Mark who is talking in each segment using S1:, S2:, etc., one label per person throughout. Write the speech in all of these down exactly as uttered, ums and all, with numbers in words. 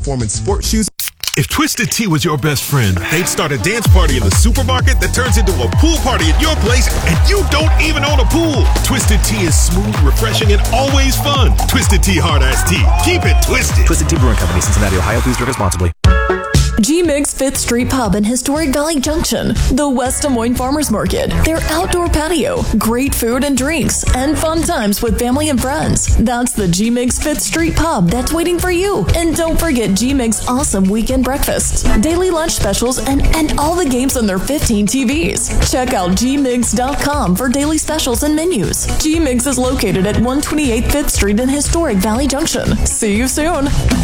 S1: performance sports shoes.
S2: If Twisted Tea was your best friend, they'd start a dance party in the supermarket that turns into a pool party at your place, and you don't even own a pool. Twisted Tea is smooth, refreshing, and always fun. Twisted Tea Hard Ice Tea. Keep it twisted.
S3: Twisted Tea Brewing Company, Cincinnati, Ohio. Please drink responsibly.
S4: G-Mix Fifth Street Pub in Historic Valley Junction, the West Des Moines Farmers Market, their outdoor patio, great food and drinks, and fun times with family and friends. That's the G-Mix Fifth Street Pub that's waiting for you. And don't forget G-Mix awesome weekend breakfasts, daily lunch specials, and, and all the games on their fifteen T Vs. Check out G mix dot com for daily specials and menus. G-Mix is located at one twenty-eight Fifth Street in Historic Valley Junction. See you soon.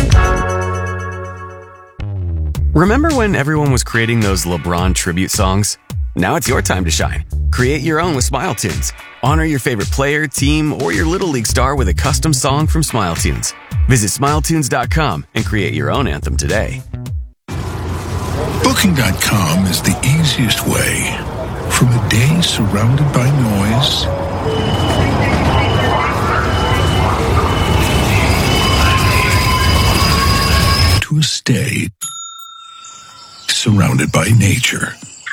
S5: Remember when everyone was creating those LeBron tribute songs? Now it's your time to shine. Create your own with Smile Tunes. Honor your favorite player, team, or your Little League star with a custom song from Smile Tunes. Visit smile tunes dot com and create your own anthem today.
S6: Booking dot com is the easiest way. From a day surrounded by noise to a stay surrounded by nature.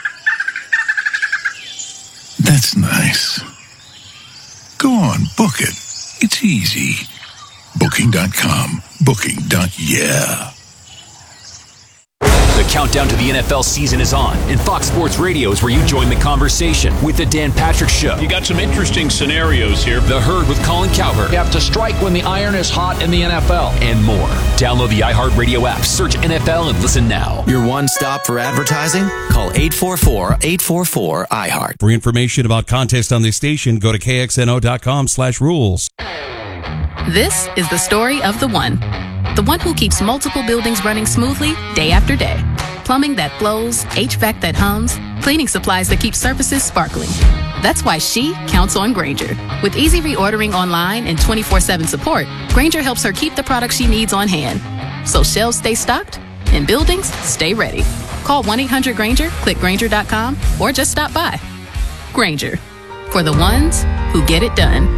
S6: That's nice. Go on, book it. It's easy. Booking dot com. Booking. Yeah.
S7: The countdown to the N F L season is on, and Fox Sports Radio is where you join the conversation with the Dan Patrick Show.
S8: You got some interesting scenarios here.
S7: The Herd with Colin Cowherd.
S9: You have to strike when the iron is hot in the N F L.
S7: And more. Download the iHeartRadio app, search N F L, and listen now.
S10: Your one stop for advertising? Call eight four four, eight four four, I heart.
S11: For information about contests on this station, go to K X N O dot com slash rules.
S12: This is the story of the one. The one who keeps multiple buildings running smoothly day after day. Plumbing that flows, H V A C that hums, cleaning supplies that keep surfaces sparkling. That's why she counts on Grainger. With easy reordering online and twenty-four seven support, Grainger helps her keep the products she needs on hand. So shelves stay stocked and buildings stay ready. Call one eight hundred Grainger, click Grainger dot com, or just stop by. Grainger, for the ones who get it done.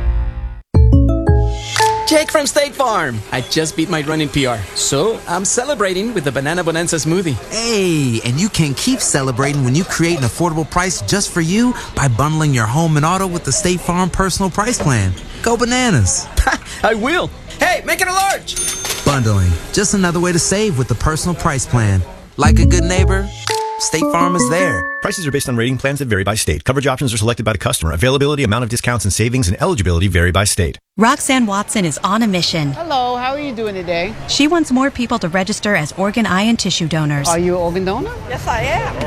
S13: Jake from State Farm. I just beat my running P R, so I'm celebrating with the Banana Bonanza smoothie.
S14: Hey, and you can keep celebrating when you create an affordable price just for you by bundling your home and auto with the State Farm Personal Price Plan. Go bananas.
S13: I will. Hey, make it a large.
S14: Bundling, just another way to save with the Personal Price Plan. Like a good neighbor, State Farm is there.
S15: Prices are based on rating plans that vary by state. Coverage options are selected by the customer. Availability, amount of discounts and savings, and eligibility vary by state.
S16: Roxanne Watson is on a mission.
S17: Hello, how are you doing today?
S16: She wants more people to register as organ, eye, and tissue donors.
S17: Are you an organ donor? Yes, I am.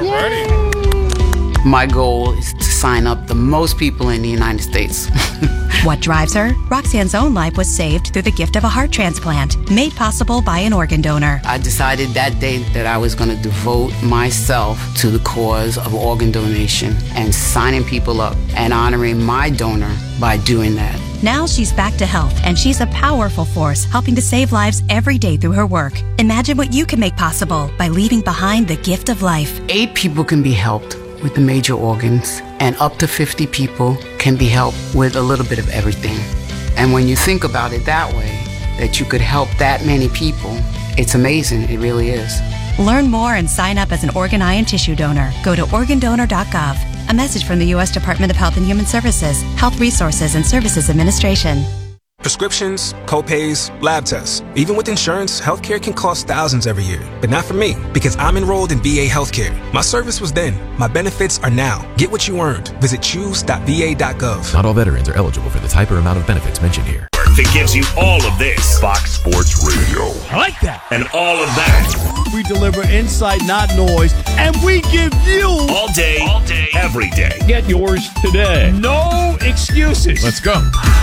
S17: Yay.
S18: My goal is to sign up the most people in the United States.
S16: What drives her? Roxanne's own life was saved through the gift of a heart transplant, made possible by an organ donor.
S18: I decided that day that I was going to devote myself to the cause of organ donation and signing people up and honoring my donor by doing that.
S16: Now she's back to health, and she's a powerful force helping to save lives every day through her work. Imagine what you can make possible by leaving behind the gift of life.
S18: Eight people can be helped with the major organs, and up to fifty people can be helped with a little bit of everything. And when you think about it that way, that you could help that many people, it's amazing. It really is.
S16: Learn more and sign up as an organ, eye, and tissue donor. Go to organ donor dot gov. A message from the U S Department of Health and Human Services, Health Resources and Services Administration.
S19: Prescriptions, co-pays, lab tests. Even with insurance, healthcare can cost thousands every year. But not for me, because I'm enrolled in V A Healthcare. My service was then. My benefits are now. Get what you earned. Visit choose dot v a dot gov.
S20: Not all veterans are eligible for the type or amount of benefits mentioned here.
S2: That gives you all of this. Fox Sports Radio.
S21: I like that.
S2: And all of that.
S21: We deliver insight, not noise, and we give you
S2: all day, all day, every day.
S21: Get yours today. No excuses.
S2: Let's go.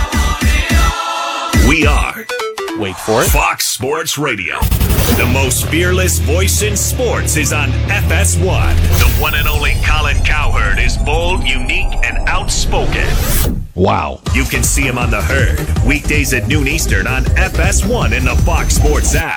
S2: We are,
S21: wait for it,
S2: Fox Sports Radio. The most fearless voice in sports is on F S one. The one and only Colin Cowherd is bold, unique, and outspoken.
S21: Wow.
S2: You can see him on The Herd, weekdays at noon Eastern on F S one and the Fox Sports app.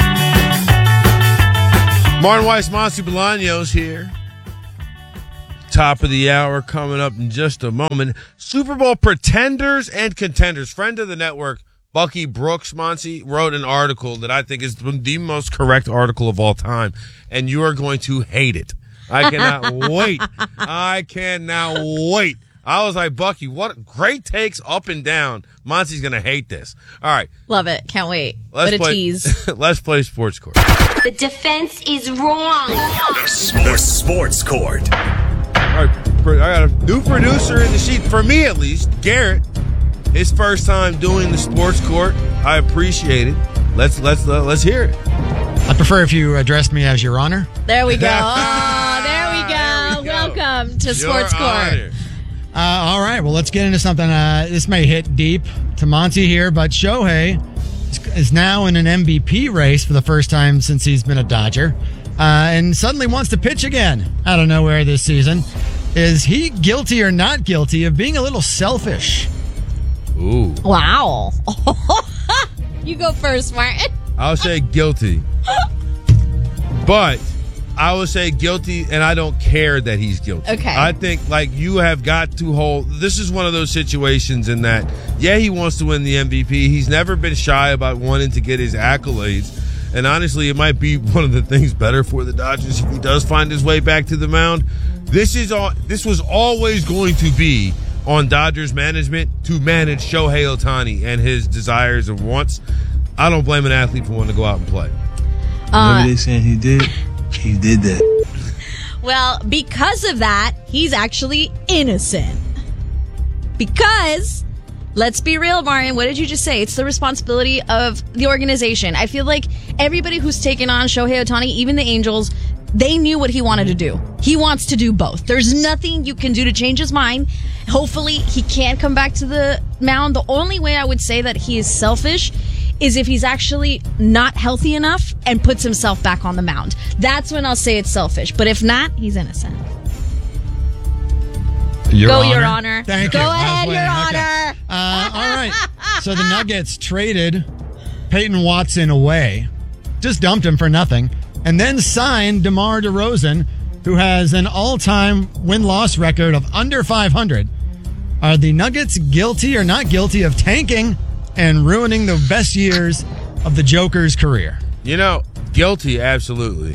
S22: Martin Weiss, Monty Bolaños here.
S1: top of the hour coming up in just a moment. Super Bowl pretenders and contenders. Friend of the network, Bucky Brooks, Monty, wrote an article that I think is the most correct article of all time, and you are going to hate it. I cannot wait. I cannot wait. I was like, Bucky, what great takes up and down. Monty's going to hate this. All right.
S22: Love it. Can't wait.
S1: Let's
S22: what a
S1: play,
S22: tease.
S1: Let's play Sports Court.
S23: The defense is wrong.
S3: The, the Sports Court.
S1: All right. I got a new producer in the sheet, for me at least, Garrett. His first time doing the Sports Court. I appreciate it. Let's let's uh, let's hear it.
S24: I prefer if you addressed me as Your Honor.
S22: There we go. Oh, there we go. There we go. Welcome to Sports
S1: Your
S22: Court.
S1: Honor.
S24: Uh, all right, well, let's get into something. Uh, this may hit deep to Monty here, but Shohei is, is now in an M V P race for the first time since he's been a Dodger, uh, and suddenly wants to pitch again out of nowhere this season. Is he guilty or not guilty of being a little selfish?
S1: Ooh.
S22: Wow. You go first, Martin.
S1: I'll say guilty. But I would say guilty, and I don't care that he's guilty.
S22: Okay.
S1: I think, like, you have got to hold... This is one of those situations in that, yeah, he wants to win the M V P. He's never been shy about wanting to get his accolades. And honestly, it might be one of the things better for the Dodgers if he does find his way back to the mound. This is all. This was always going to be on Dodgers management to manage Shohei Ohtani and his desires and wants. I don't blame an athlete for wanting to go out and play.
S22: Uh,
S25: Whatever they saying he did, he did that.
S22: Well, because of that, he's actually innocent. Because, let's be real, Martin, what did you just say? It's the responsibility of the organization. I feel like everybody who's taken on Shohei Ohtani, even the Angels, they knew what he wanted to do. He wants to do both. There's nothing you can do to change his mind. Hopefully, he can come back to the mound. The only way I would say that he is selfish is if he's actually not healthy enough and puts himself back on the mound. That's when I'll say it's selfish. But if not, he's innocent.
S24: Your
S22: Go,
S24: Honor.
S22: Your Honor.
S24: Thank
S22: Go
S24: you.
S22: ahead, Your
S24: Okay.
S22: Honor.
S24: Uh, all right. So the Nuggets traded Peyton Watson away, just dumped him for nothing, and then signed DeMar DeRozan, who has an all-time win-loss record of under five hundred. Are the Nuggets guilty or not guilty of tanking and ruining the best years of the Joker's career?
S1: You know, guilty, absolutely.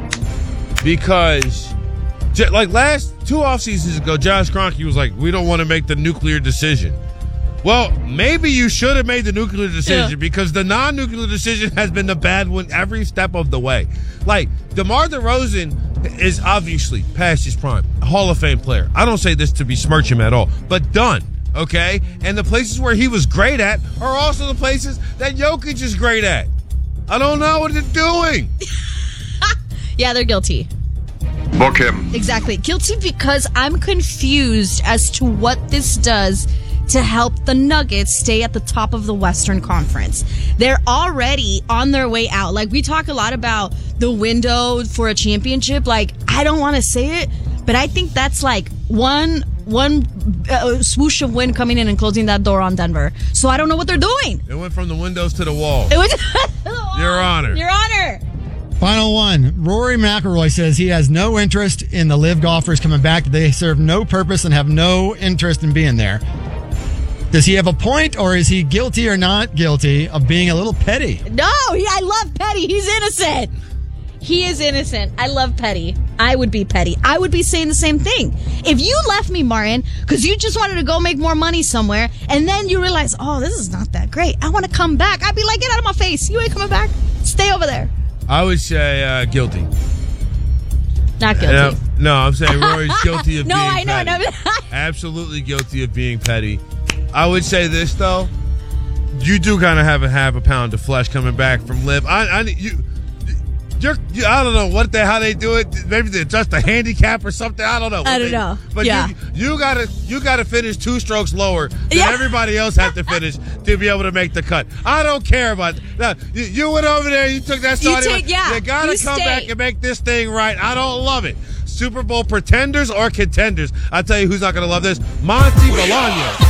S1: Because, like last two off seasons ago, Josh Kroenke was like, we don't want to make the nuclear decision. Well, maybe you should have made the nuclear decision yeah. because the non-nuclear decision has been the bad one every step of the way. Like, DeMar DeRozan is obviously past his prime, Hall of Fame player. I don't say this to besmirch him at all, but done. Okay? And the places where he was great at are also the places that Jokic is great at. I don't know what they're doing.
S22: Yeah, they're guilty.
S26: Book him.
S22: Exactly. Guilty because I'm confused as to what this does to help the Nuggets stay at the top of the Western Conference. They're already on their way out. Like, we talk a lot about the window for a championship. Like, I don't want to say it, but I think that's like one one uh, swoosh of wind coming in and closing that door on Denver. So I don't know what they're doing.
S1: It went from the windows to the wall.
S22: It went to the wall.
S1: Your Honor.
S22: Your Honor.
S24: Final one. Rory McIlroy says he has no interest in the live golfers coming back. They serve no purpose and have no interest in being there. Does he have a point, or is he guilty or not guilty of being a little petty?
S22: No, he, I love petty. He's innocent. He is innocent. I love petty. I would be petty. I would be saying the same thing. If you left me, Martin, because you just wanted to go make more money somewhere, and then you realize, oh, this is not that great. I want to come back. I'd be like, get out of my face. You ain't coming back. Stay over there.
S1: I would say uh, guilty.
S22: Not guilty.
S1: No, no, I'm saying Rory's guilty of
S22: no,
S1: being
S22: I know,
S1: petty.
S22: No,
S1: Absolutely guilty of being petty. I would say this, though. You do kind of have a half a pound of flesh coming back from live. I, I, you, you're, you, I don't know what the how they do it. Maybe they adjust a handicap or something. I don't know.
S22: I don't
S1: they,
S22: know.
S1: But
S22: yeah.
S1: you, you gotta, you gotta finish two strokes lower than
S22: yeah.
S1: everybody else had to finish to be able to make the cut. I don't care about that. You, you went over there. You took that starting.
S22: You, take, yeah,
S1: you gotta
S22: you
S1: come
S22: stay.
S1: back and make this thing right. I don't love it. Super Bowl pretenders or contenders? I tell you who's not gonna love this. Monty Bolaños.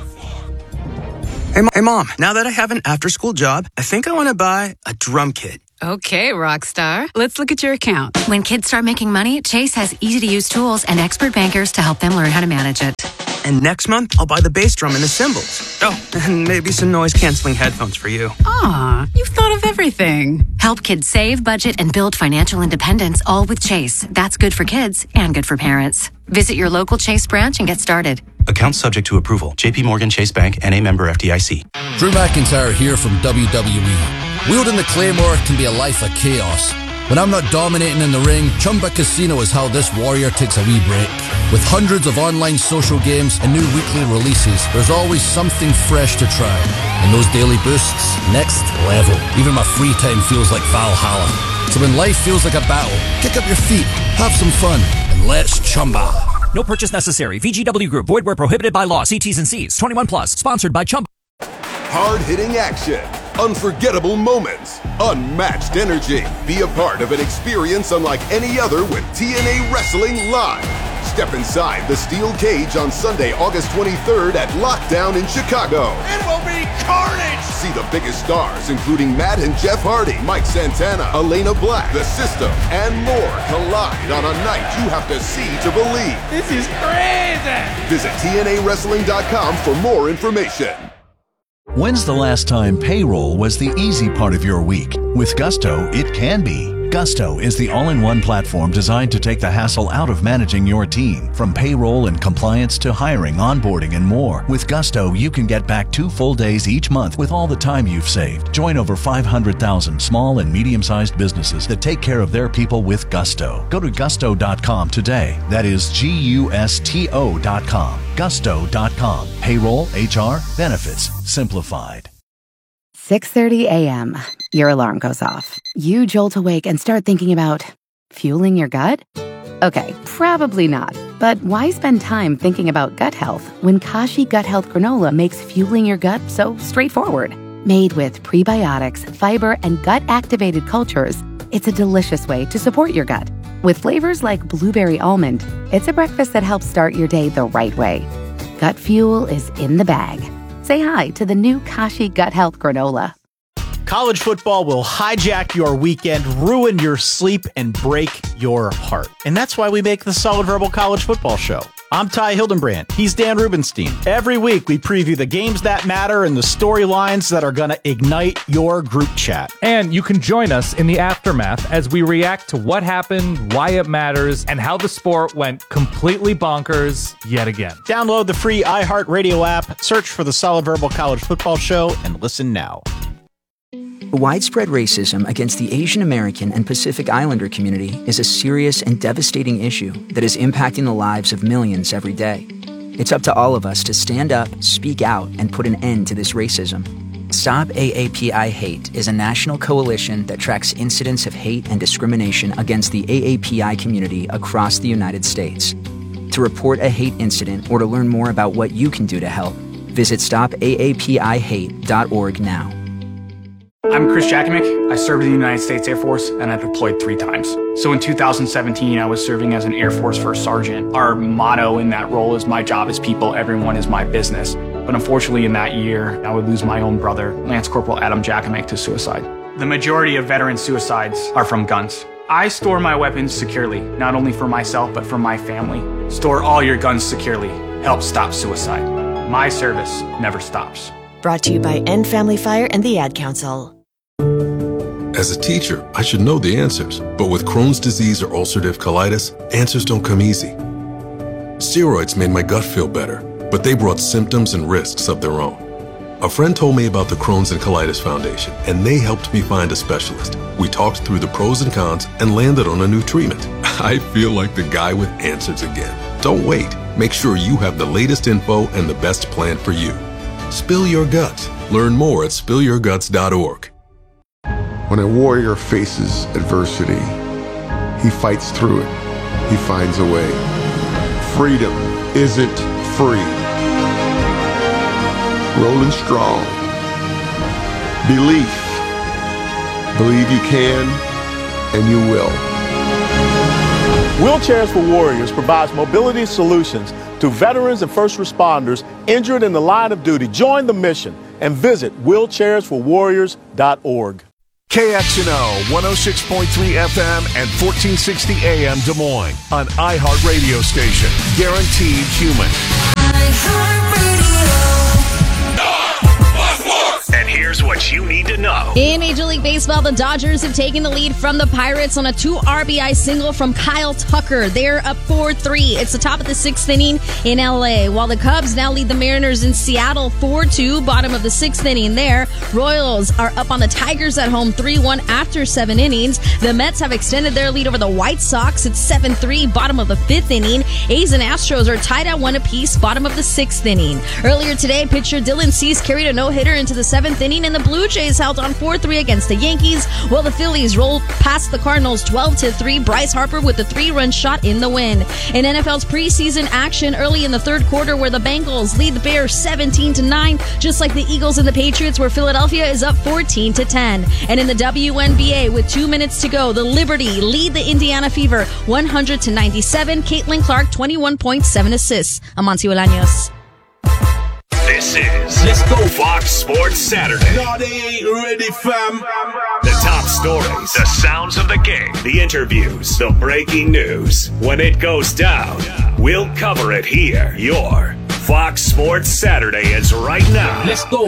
S3: Hey, hey, Mom, now that I have an after-school job, I think I want to buy a drum kit.
S4: Okay, rock star. Let's look at your account.
S16: When kids start making money, Chase has easy-to-use tools and expert bankers to help them learn how to manage it.
S5: And next month, I'll buy the bass drum and the cymbals. Oh, and maybe some noise-canceling headphones for you.
S4: Aw, you've thought of everything.
S16: Help kids save, budget, and build financial independence, all with Chase. That's good for kids and good for parents. Visit your local Chase branch and get started.
S10: Account subject to approval. J P Morgan Chase Bank, N A member F D I C.
S6: Drew McIntyre here from W W E. Wielding the Claymore can be a life of chaos. When I'm not dominating in the ring, Chumba Casino is how this warrior takes a wee break. With hundreds of online social games and new weekly releases, there's always something fresh to try. And those daily boosts, next level. Even my free time feels like Valhalla. So when life feels like a battle, kick up your feet, have some fun, and let's chumba.
S7: No purchase necessary. V G W Group. Void where prohibited by law. See T's and C's. twenty-one plus. Sponsored by Chumba.
S8: Hard-hitting action. Unforgettable moments. Unmatched energy. Be a part of an experience unlike any other with T N A Wrestling Live. Step inside the steel cage on Sunday, August twenty-third at Lockdown in Chicago.
S21: It will be carnage!
S8: See the biggest stars, including Matt and Jeff Hardy, Mike Santana, Elena Black, The System, and more collide on a night you have to see to believe.
S21: This is crazy!
S8: Visit T N A wrestling dot com for more information.
S9: When's the last time payroll was the easy part of your week? With Gusto, it can be. Gusto is the all-in-one platform designed to take the hassle out of managing your team. From payroll and compliance to hiring, onboarding, and more. With Gusto, you can get back two full days each month with all the time you've saved. Join over five hundred thousand small and medium-sized businesses that take care of their people with Gusto. Go to gusto dot com today. That is G U S T O dot com. gusto dot com. Payroll, H R, benefits, simplified.
S26: six thirty a.m. Your alarm goes off. You jolt awake and start thinking about fueling your gut? Okay, probably not. But why spend time thinking about gut health when Kashi Gut Health Granola makes fueling your gut so straightforward? Made with prebiotics, fiber, and gut-activated cultures, it's a delicious way to support your gut. With flavors like blueberry almond, it's a breakfast that helps start your day the right way. Gut fuel is in the bag. Say hi to the new Kashi Gut Health Granola.
S27: College football will hijack your weekend, ruin your sleep, and break your heart. And that's why we make the Solid Verbal College Football Show. I'm Ty Hildenbrand. He's Dan Rubenstein. Every week, we preview the games that matter and the storylines that are going to ignite your group chat.
S28: And you can join us in the aftermath as we react to what happened, why it matters, and how the sport went completely bonkers yet again.
S27: Download the free iHeartRadio app, search for the Solid Verbal College Football Show, and listen now.
S29: Widespread racism against the Asian American and Pacific Islander community is a serious and devastating issue that is impacting the lives of millions every day. It's up to all of us to stand up, speak out, and put an end to this racism. Stop A A P I Hate is a national coalition that tracks incidents of hate and discrimination against the A A P I community across the United States. To report a hate incident or to learn more about what you can do to help, visit stop A A P I hate dot org now.
S30: I'm Chris Jakimick. I served in the United States Air Force and I deployed three times. So in two thousand seventeen, I was serving as an Air Force First Sergeant. Our motto in that role is my job is people, everyone is my business. But unfortunately in that year, I would lose my own brother, Lance Corporal Adam Jakimick, to suicide. The majority of veteran suicides are from guns. I store my weapons securely, not only for myself, but for my family. Store all your guns securely. Help stop suicide. My service never stops.
S31: Brought to you by End Family Fire and the Ad Council.
S32: As a teacher, I should know the answers, but with Crohn's disease or ulcerative colitis, answers don't come easy. Steroids made my gut feel better, but they brought symptoms and risks of their own. A friend told me about the Crohn's and Colitis Foundation, and they helped me find a specialist. We talked through the pros and cons and landed on a new treatment. I feel like the guy with answers again. Don't wait. Make sure you have the latest info and the best plan for you. Spill your guts. Learn more at spill your guts dot org.
S33: When a warrior faces adversity, he fights through it. He finds a way. Freedom isn't free. Rolling strong. Belief. Believe you can, and you will.
S21: Wheelchairs for Warriors provides mobility solutions to veterans and first responders injured in the line of duty. Join the mission and visit wheelchairs for warriors dot org.
S2: K X N O one oh six point three F M and fourteen sixty A M Des Moines, an iHeart radio station. Guaranteed human.
S3: And here's what you need to know.
S22: In Major League Baseball, the Dodgers have taken the lead from the Pirates on a two R B I single from Kyle Tucker. They're up four three. It's the top of the sixth inning in L A, while the Cubs now lead the Mariners in Seattle four two, bottom of the sixth inning there. Royals are up on the Tigers at home three one after seven innings. The Mets have extended their lead over the White Sox. It's seven three, bottom of the fifth inning. A's and Astros are tied at one apiece, bottom of the sixth inning. Earlier today, pitcher Dylan Cease carried a no-hitter into the seventh inning, and the Blue Jays held on four three against the Yankees, while the Phillies rolled past the Cardinals twelve to three. Bryce Harper with a three-run shot in the win. In N F L's preseason action early in the third quarter, where the Bengals lead the Bears seventeen to nine, just like the Eagles and the Patriots, where Philadelphia is up fourteen to ten. And in the W N B A, with two minutes to go, the Liberty lead the Indiana Fever one hundred to ninety-seven. Caitlin Clark, twenty-one points, seven assists. Amancio Bolaños.
S3: This is Let's Go Fox Sports Saturday.
S2: No, they ain't ready, fam.
S3: The top stories, the sounds of the game, the interviews, the breaking news. When it goes down, we'll cover it here. Your Fox Sports Saturday is right now. Let's go.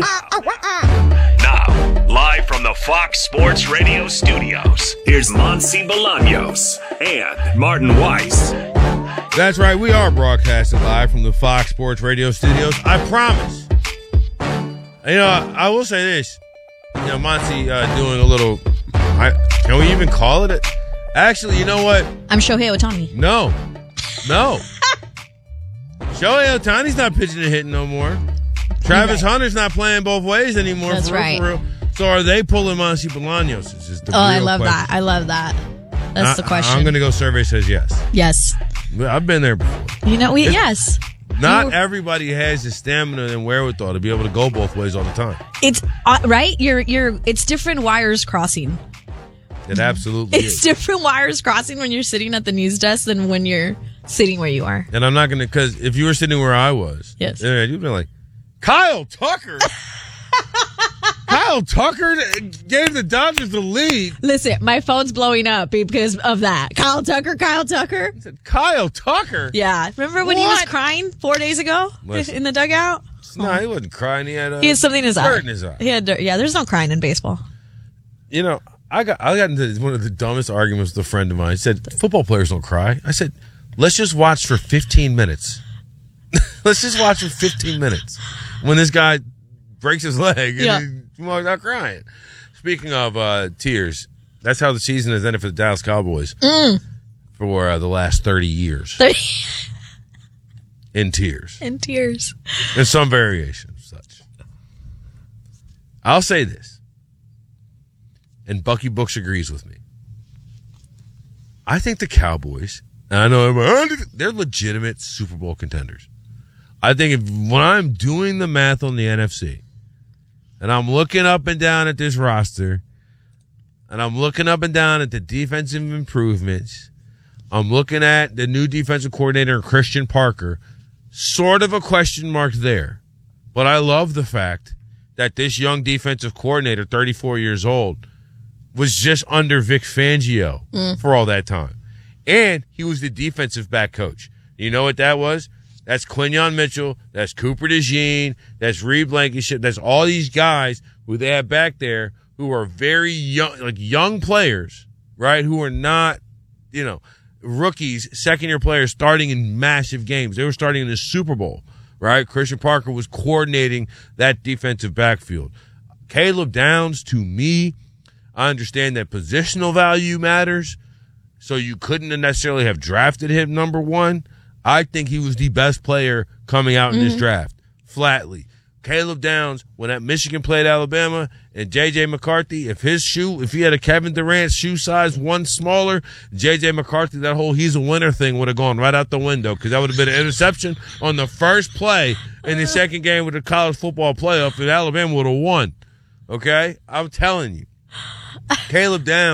S3: Now, live from the Fox Sports Radio studios, here's Monsi Bolaños and Martin Weiss.
S1: That's right. We are broadcasting live from the Fox Sports Radio studios. I promise. You know, I, I will say this. You know, Monty uh, doing a little. I, can we even call it? A, actually, you know what?
S22: I'm Shohei Ohtani.
S1: No, no. Shohei Ohtani's not pitching and hitting no more. Travis right. Hunter's not playing both ways anymore.
S22: That's
S1: for real,
S22: right.
S1: For real. So are they pulling Monty Bolaños? Is just the
S22: oh, I
S1: real
S22: love
S1: question.
S22: that. I love that. That's
S1: I,
S22: the question.
S1: I'm going to go. Survey says yes.
S22: Yes.
S1: I've been there before.
S22: You know, we
S1: it's,
S22: yes.
S1: Not
S22: you,
S1: everybody has the stamina and wherewithal to be able to go both ways all the time.
S22: It's uh, right. You're you're. It's different wires crossing.
S1: It absolutely
S22: it's
S1: is.
S22: different wires crossing when you're sitting at the news desk than when you're sitting where you are.
S1: And I'm not going to, because if you were sitting where I was,
S22: yes,
S1: you'd be like, Kyle Tucker. Kyle Tucker gave the Dodgers the lead.
S22: Listen, my phone's blowing up because of that. Kyle Tucker, Kyle Tucker.
S1: I said, Kyle Tucker?
S22: Yeah. Remember when what? he was crying four days ago Listen, in the dugout?
S1: No, oh. he wasn't crying. He had, uh,
S22: he had something in his
S1: dirt
S22: eye.
S1: in his eye.
S22: He had dirt. Yeah, there's no crying in baseball.
S1: You know, I got I got into one of the dumbest arguments with a friend of mine. He said, football players don't cry. I said, let's just watch for fifteen minutes. Let's just watch for fifteen minutes. When this guy breaks his leg and yeah. he walks out crying. Speaking of uh, tears, that's how the season has ended for the Dallas Cowboys
S22: mm.
S1: for uh, the last thirty years.
S22: thirty
S1: In tears.
S22: In tears.
S1: In some variation of such. I'll say this, and Bucky Books agrees with me. I think the Cowboys, and I know everybody, they're legitimate Super Bowl contenders. I think if when I'm doing the math on the N F C, and I'm looking up and down at this roster, and I'm looking up and down at the defensive improvements, I'm looking at the new defensive coordinator, Christian Parker, sort of a question mark there. But I love the fact that this young defensive coordinator, thirty-four years old, was just under Vic Fangio mm. for all that time. And he was the defensive back coach. You know what that was? That's Quinyon Mitchell. That's Cooper DeJean. That's Reed Blankenship. That's all these guys who they have back there who are very young, like young players, right? Who are not, you know, rookies, second-year players starting in massive games. They were starting in the Super Bowl, right? Christian Parker was coordinating that defensive backfield. Caleb Downs, to me, I understand that positional value matters, so you couldn't necessarily have drafted him number one. I think he was the best player coming out in mm-hmm. this draft, flatly. Caleb Downs, when at Michigan played Alabama, and J J McCarthy, if his shoe, if he had a Kevin Durant shoe size one smaller, J J McCarthy, that whole he's a winner thing would have gone right out the window, because that would have been an interception on the first play in the second game with the college football playoff, and Alabama would have won. Okay? I'm telling you. Caleb Downs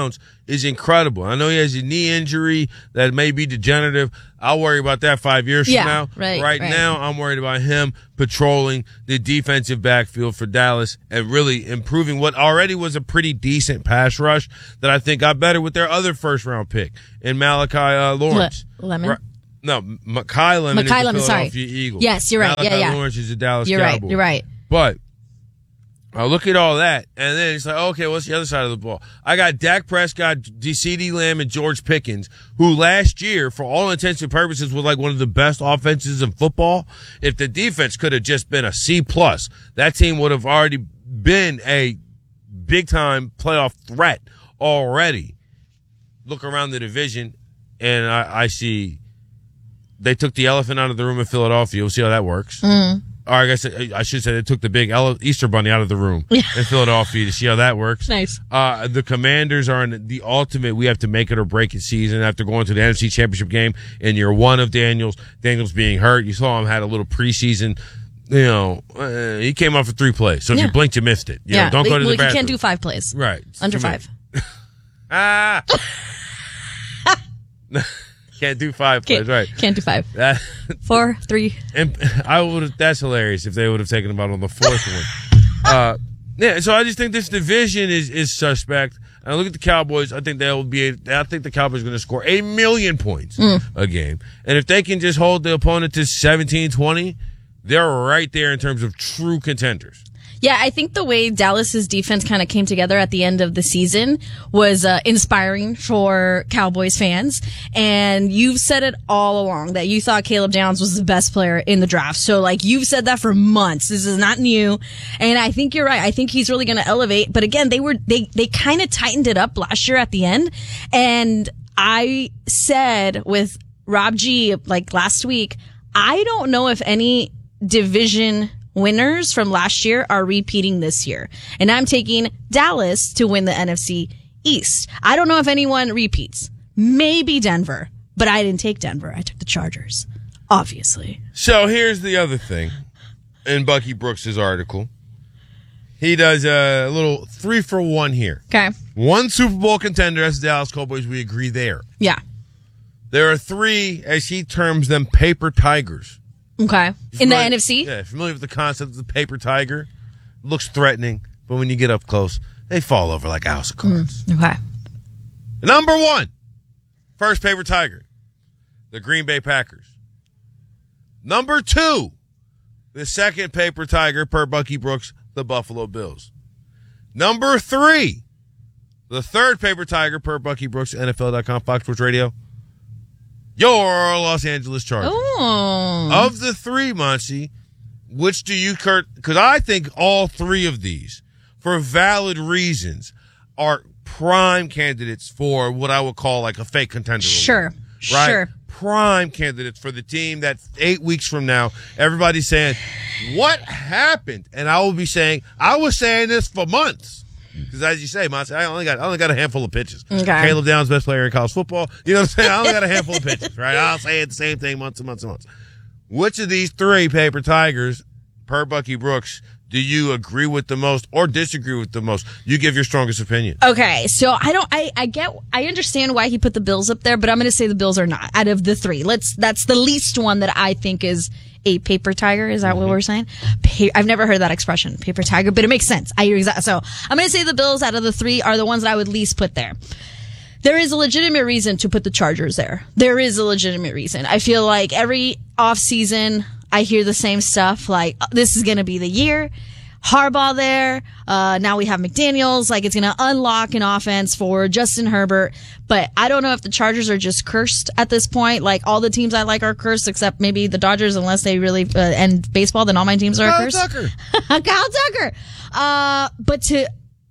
S1: is incredible. I know he has a knee injury that may be degenerative. I'll worry about that five years
S22: Yeah,
S1: from now.
S22: right,
S1: right
S22: right.
S1: now, I'm worried about him patrolling the defensive backfield for Dallas and really improving what already was a pretty decent pass rush that I think got better with their other first-round pick in Malachi uh, Lawrence.
S22: Le- Lemon?
S1: Right. No, Mekhi Lemon
S22: Mekhi
S1: is the
S22: Lemon, sorry.
S1: Philadelphia Eagles.
S22: Yes, you're right.
S1: Malachi
S22: Yeah, yeah.
S1: Lawrence is a Dallas
S22: You're
S1: Cowboy.
S22: right. You're right.
S1: But I look at all that, and then it's like, okay, what's the other side of the ball? I got Dak Prescott, CeeDee Lamb, and George Pickens, who last year, for all intents and purposes, was like one of the best offenses in football. If the defense could have just been a C plus, that team would have already been a big-time playoff threat already. Look around the division, and I, I see they took the elephant out of the room in Philadelphia. We'll see how that works.
S22: Mm.
S1: Or I guess I should say they took the big ele- Easter bunny out of the room in Philadelphia to see how that works.
S22: Nice.
S1: Uh, the Commanders are in the ultimate we have to make it or break it season after going to the N F C Championship game in year one of Daniels. Daniels being hurt. You saw him had a little preseason. You know, uh, he came off for three plays. So if
S22: Yeah.
S1: you blinked, you missed it. You
S22: yeah.
S1: know, don't go to
S22: well,
S1: the
S22: you
S1: bathroom.
S22: can't do five plays.
S1: Right.
S22: Under
S1: Too many.
S22: five.
S1: Ah. Can't do five plays,
S22: Can't,
S1: right?
S22: can't do five.
S1: That,
S22: Four, three.
S1: and I would have. That's hilarious if they would have taken him out on the fourth one. Uh, yeah. So I just think this division is is suspect. And I look at the Cowboys. I think they'll be. I think the Cowboys are going to score a million points
S22: Mm.
S1: a game. And if they can just hold the opponent to seventeen, twenty, they're right there in terms of true contenders.
S22: Yeah, I think the way Dallas's defense kind of came together at the end of the season was uh, inspiring for Cowboys fans. And you've said it all along that you thought Caleb Downs was the best player in the draft. So, like, you've said that for months. This is not new. And I think you're right. I think he's really going to elevate. But again, they were, they, they kind of tightened it up last year at the end. And I said with Rob G, like last week, I don't know if any division winners from last year are repeating this year. And I'm taking Dallas to win the N F C East. I don't know if anyone repeats. Maybe Denver, but I didn't take Denver. I took the Chargers, obviously.
S1: So here's the other thing. In Bucky Brooks' article, he does a little three for one here.
S22: Okay.
S1: One Super Bowl contender, that's the Dallas Cowboys. We agree there.
S22: Yeah.
S1: There are three, as he terms them, paper tigers.
S22: Okay. In the
S1: Familiar-
S22: N F C?
S1: Yeah, familiar with the concept of the paper tiger? Looks threatening, but when you get up close, they fall over like a house of cards.
S22: Mm, okay.
S1: Number one, first paper tiger, the Green Bay Packers. Number two, the second paper tiger per Bucky Brooks, the Buffalo Bills. Number three, the third paper tiger per Bucky Brooks, N F L dot com, Fox Sports Radio, your Los Angeles Chargers.
S22: Oh.
S1: Of the three, Monty, which do you, Kurt? Because I think all three of these, for valid reasons, are prime candidates for what I would call like a fake contender.
S22: Sure.
S1: award, right?
S22: Sure.
S1: Prime candidates for the team that eight weeks from now, everybody's saying, what happened? And I will be saying, I was saying this for months. Because as you say, Monty, I only got I only got a handful of pitches.
S22: Okay.
S1: Caleb Downs, best player in college football. You know what I'm saying? I only got a handful of pitches, right? I'll say it the same thing months and months and months. Which of these three paper tigers, per Bucky Brooks, do you agree with the most or disagree with the most? You give your strongest opinion.
S22: Okay, so I don't, I, I get, I understand why he put the Bills up there, but I'm going to say the Bills are not out of the three. Let's, that's the least one that I think is a paper tiger. Is that
S1: Mm-hmm.
S22: what we're saying? Pa- I've never heard that expression, paper tiger, but it makes sense. I hear exactly. So I'm going to say the Bills out of the three are the ones that I would least put there. There is a legitimate reason to put the Chargers there. There is a legitimate reason. I feel like every offseason I hear the same stuff, like, this is going to be the year. Harbaugh there. Uh, now we have McDaniels. Like, it's going to unlock an offense for Justin Herbert. But I don't know if the Chargers are just cursed at this point. Like, all the teams I like are cursed, except maybe the Dodgers, unless they really uh, end baseball, then all my teams are
S1: Kyle
S22: cursed.
S1: Tucker.
S22: Kyle Tucker. Uh, but to,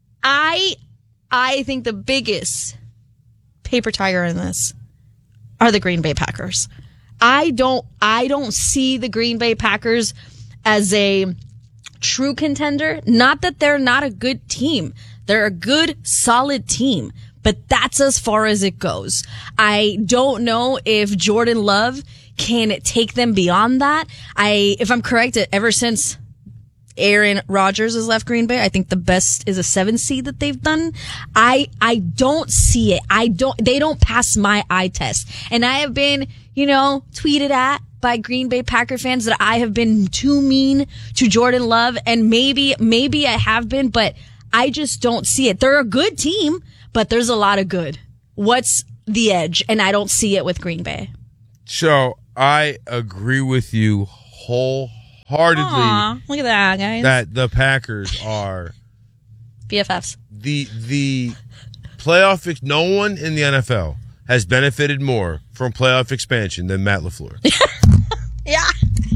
S22: I, I think the biggest paper tiger in this are the Green Bay Packers. I don't, I don't see the Green Bay Packers as a true contender. Not that they're not a good team. They're a good, solid team, but that's as far as it goes. I don't know if Jordan Love can take them beyond that. I, if I'm correct, ever since Aaron Rodgers has left Green Bay. I think the best is a seven seed that they've done. I I don't see it. I don't. They don't pass my eye test. And I have been, you know, tweeted at by Green Bay Packer fans that I have been too mean to Jordan Love, and maybe maybe I have been, but I just don't see it. They're a good team, but there's a lot of good. What's the edge? And I don't see it with Green Bay.
S1: So I agree with you wholeheartedly.
S22: Aw, look at that, guys.
S1: That the Packers are
S22: B F Fs.
S1: The the playoff. Ex- no one in the N F L has benefited more from playoff expansion than Matt LaFleur.
S22: Yeah.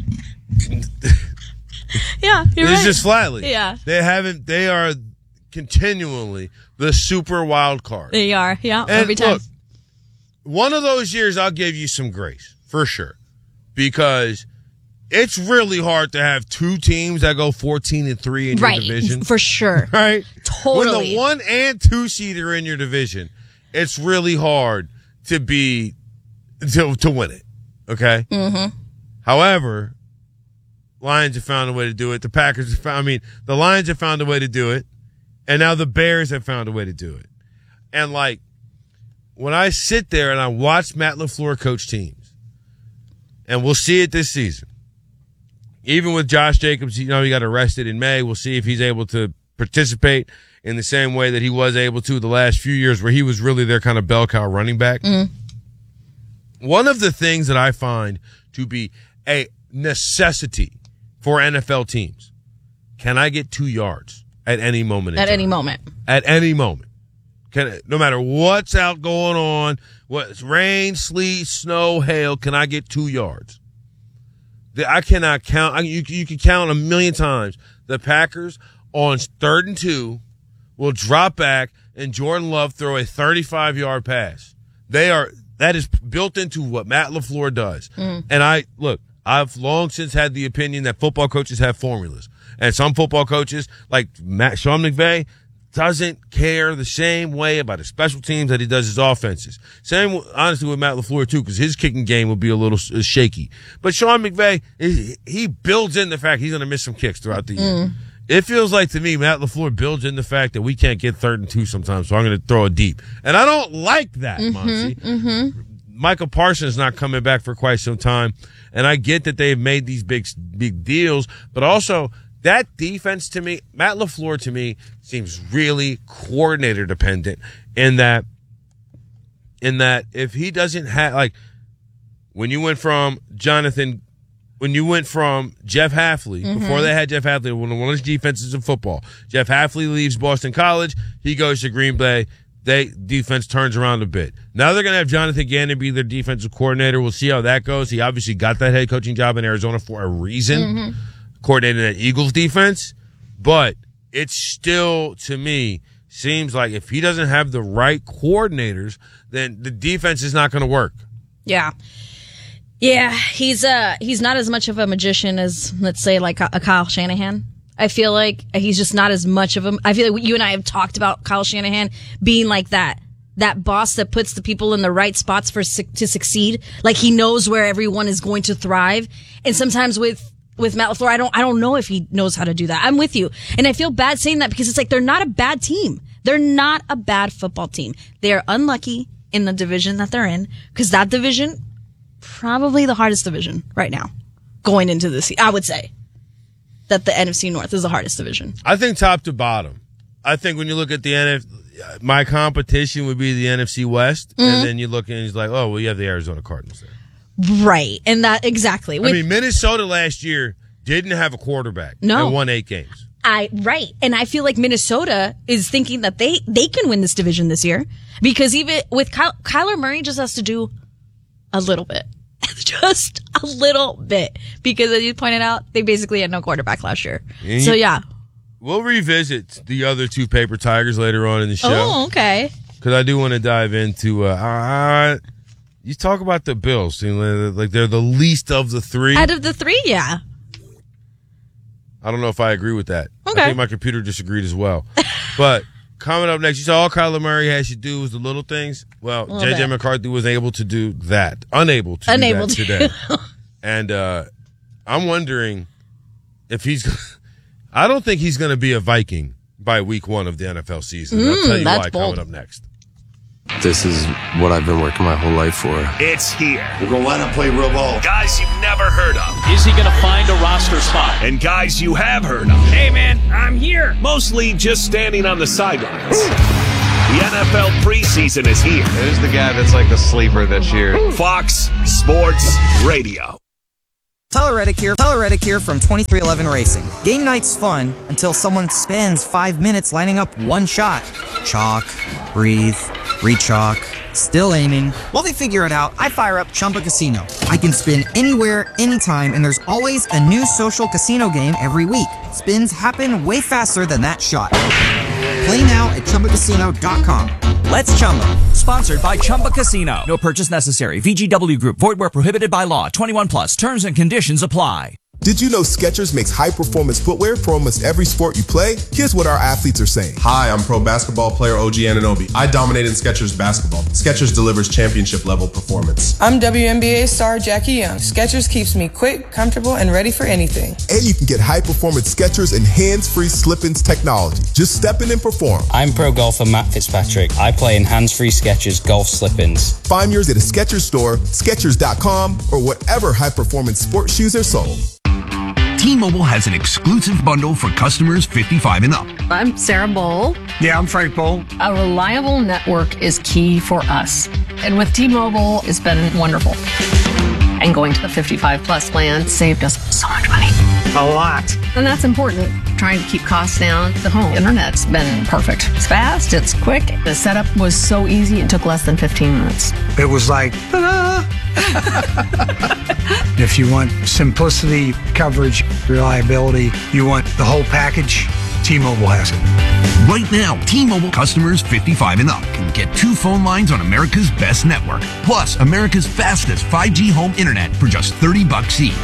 S22: Yeah, you're
S1: It's
S22: right.
S1: just flatly.
S22: Yeah.
S1: They haven't. They are continually the super wild card.
S22: They are. Yeah,
S1: And
S22: every time.
S1: look, one of those years, I'll give you some grace for sure, because it's really hard to have two teams that go fourteen and three in your
S22: Right,
S1: division.
S22: for sure.
S1: Right? When
S22: Totally.
S1: the one and two seed are in your division, it's really hard to be to to win it. Okay.
S22: Mm-hmm.
S1: However, Lions have found a way to do it. The Packers have found. I mean, the Lions have found a way to do it, and now the Bears have found a way to do it. And like, when I sit there and I watch Matt LaFleur coach teams, and we'll see it this season. Even with Josh Jacobs, you know, he got arrested in May. We'll see if he's able to participate in the same way that he was able to the last few years, where he was really their kind of bell cow running back.
S22: Mm.
S1: One of the things that I find to be a necessity for N F L teams, can I get two yards at any moment in
S22: At
S1: time?
S22: any moment.
S1: At any moment. Can no matter what's out going on, what's rain, sleet, snow, hail, can I get two yards? The, I cannot count. I, you, you can count a million times. The Packers on third and two will drop back and Jordan Love throw a thirty-five yard pass. They are that is built into what Matt LaFleur does.
S22: Mm.
S1: And I look, I've long since had the opinion that football coaches have formulas, and some football coaches like Matt, Sean McVay, doesn't care the same way about his special teams that he does his offenses. Same, honestly, with Matt LaFleur, too, because his kicking game will be a little uh, shaky. But Sean McVay, he builds in the fact he's going to miss some kicks throughout the year.
S22: Mm.
S1: It feels like to me, Matt LaFleur builds in the fact that we can't get third and two sometimes, so I'm going to throw it deep. And I don't like that,
S22: Mm-hmm,
S1: Monty.
S22: mm-hmm.
S1: Michael Parsons not coming back for quite some time. And I get that they've made these big, big deals, but also that defense to me, Matt LaFleur to me seems really coordinator dependent in that, in that if he doesn't have, like when you went from Jonathan, when you went from Jeff Hafley,
S22: Mm-hmm.
S1: before they had Jeff Hafley, one of the worst defenses in football, Jeff Hafley leaves Boston College, he goes to Green Bay. They defense turns around a bit. Now they're going to have Jonathan Gannon be their defensive coordinator. We'll see how that goes. He obviously got that head coaching job in Arizona for a reason,
S22: Mm-hmm.
S1: coordinating that Eagles defense. But it still, to me, seems like if he doesn't have the right coordinators, then the defense is not going to work.
S22: Yeah. Yeah, he's uh he's not as much of a magician as, let's say, like a, a Kyle Shanahan. I feel like he's just not as much of a. I feel like you and I have talked about Kyle Shanahan being like that, that boss that puts the people in the right spots for to succeed. Like he knows where everyone is going to thrive. And sometimes with with Matt LaFleur, I don't I don't know if he knows how to do that. I'm with you, and I feel bad saying that because it's like they're not a bad team. They're not a bad football team. They are unlucky in the division that they're in, because that division probably the hardest division right now going into this. I would say that the N F C North is the hardest division.
S1: I think top to bottom. I think when you look at the N F C, my competition would be the N F C West,
S22: Mhm.
S1: and then you look and it's like, oh, well, you have the Arizona Cardinals there.
S22: Right. And that exactly.
S1: I
S22: With-
S1: mean, Minnesota last year didn't have a quarterback.
S22: No.
S1: And won eight games.
S22: I right. And I feel like Minnesota is thinking that they, they can win this division this year, because even with Ky- Kyler Murray just has to do a little bit. Just a little bit. Because as you pointed out, they basically had no quarterback last year.
S1: And
S22: So
S1: you-
S22: yeah.
S1: We'll revisit the other two paper tigers later on in the show.
S22: Oh, okay.
S1: Because I do want to dive into, uh, uh, you talk about the Bills, you know, like they're the least of the three.
S22: Out of the three, yeah.
S1: I don't know if I agree with that.
S22: Okay.
S1: I think my computer disagreed as well. But coming up next, you saw all Kyler Murray has to do was the little things. Well,
S22: Little
S1: J J
S22: bit.
S1: McCarthy was able to do that. Unable to
S22: Unable
S1: do
S22: to.
S1: that today. And uh, I'm wondering if he's I don't think he's going to be a Viking by week one of the N F L season.
S22: Mm,
S1: I'll tell you
S22: that's
S1: why
S22: bold.
S1: coming up next.
S5: This is what I've been working my whole life for.
S3: It's here.
S5: We're going to line up, play real ball.
S3: Guys you've never heard of.
S11: Is he going to find a roster spot?
S3: And guys you have heard of.
S11: Hey, man, I'm here.
S3: Mostly just standing on the sidelines. The N F L preseason is here.
S5: Who's the guy that's like the sleeper this year?
S3: Fox Sports Radio.
S12: Tyler Reddick here. Tyler Reddick here from twenty-three eleven Racing. Game night's fun until someone spends five minutes lining up one shot. Chalk, breathe, re-chalk, still aiming. While they figure it out, I fire up Chumba Casino. I can spin anywhere, anytime, and there's always a new social casino game every week. Spins happen way faster than that shot. Play now at Chumba Casino dot com. Let's Chumba.
S13: Sponsored by Chumba Casino. No purchase necessary. V G W Group. Void where prohibited by law. twenty-one plus. Terms and conditions apply.
S14: Did you know Skechers makes high-performance footwear for almost every sport you play? Here's what our athletes are saying.
S15: Hi, I'm pro basketball player O G Anunoby. I dominate in Skechers basketball. Skechers delivers championship-level performance.
S17: I'm W N B A star Jackie Young. Skechers keeps me quick, comfortable, and ready for anything.
S14: And you can get high-performance Skechers and hands-free slip-ins technology. Just step in and perform.
S18: I'm pro golfer Matt Fitzpatrick. I play in hands-free Skechers golf slip-ins.
S14: Find yours at a Skechers store, Skechers dot com, or whatever high-performance sports shoes are sold.
S19: T-Mobile has an exclusive bundle for customers fifty-five and up.
S20: I'm Sarah Bowl.
S19: Yeah, I'm Frank Bowl.
S20: A reliable network is key for us. And with T-Mobile, it's been wonderful. And going to the fifty-five plus plan saved us so much money.
S19: A lot.
S20: And that's important. Trying to keep costs down. The home internet's been perfect. It's fast, it's quick. The setup was so easy, it took less than fifteen minutes.
S19: It was like, ta-da! If you want simplicity, coverage, reliability, you want the whole package, T-Mobile has it. Right now, T-Mobile customers fifty-five and up can get two phone lines on America's best network, plus America's fastest five G home internet for just thirty bucks each.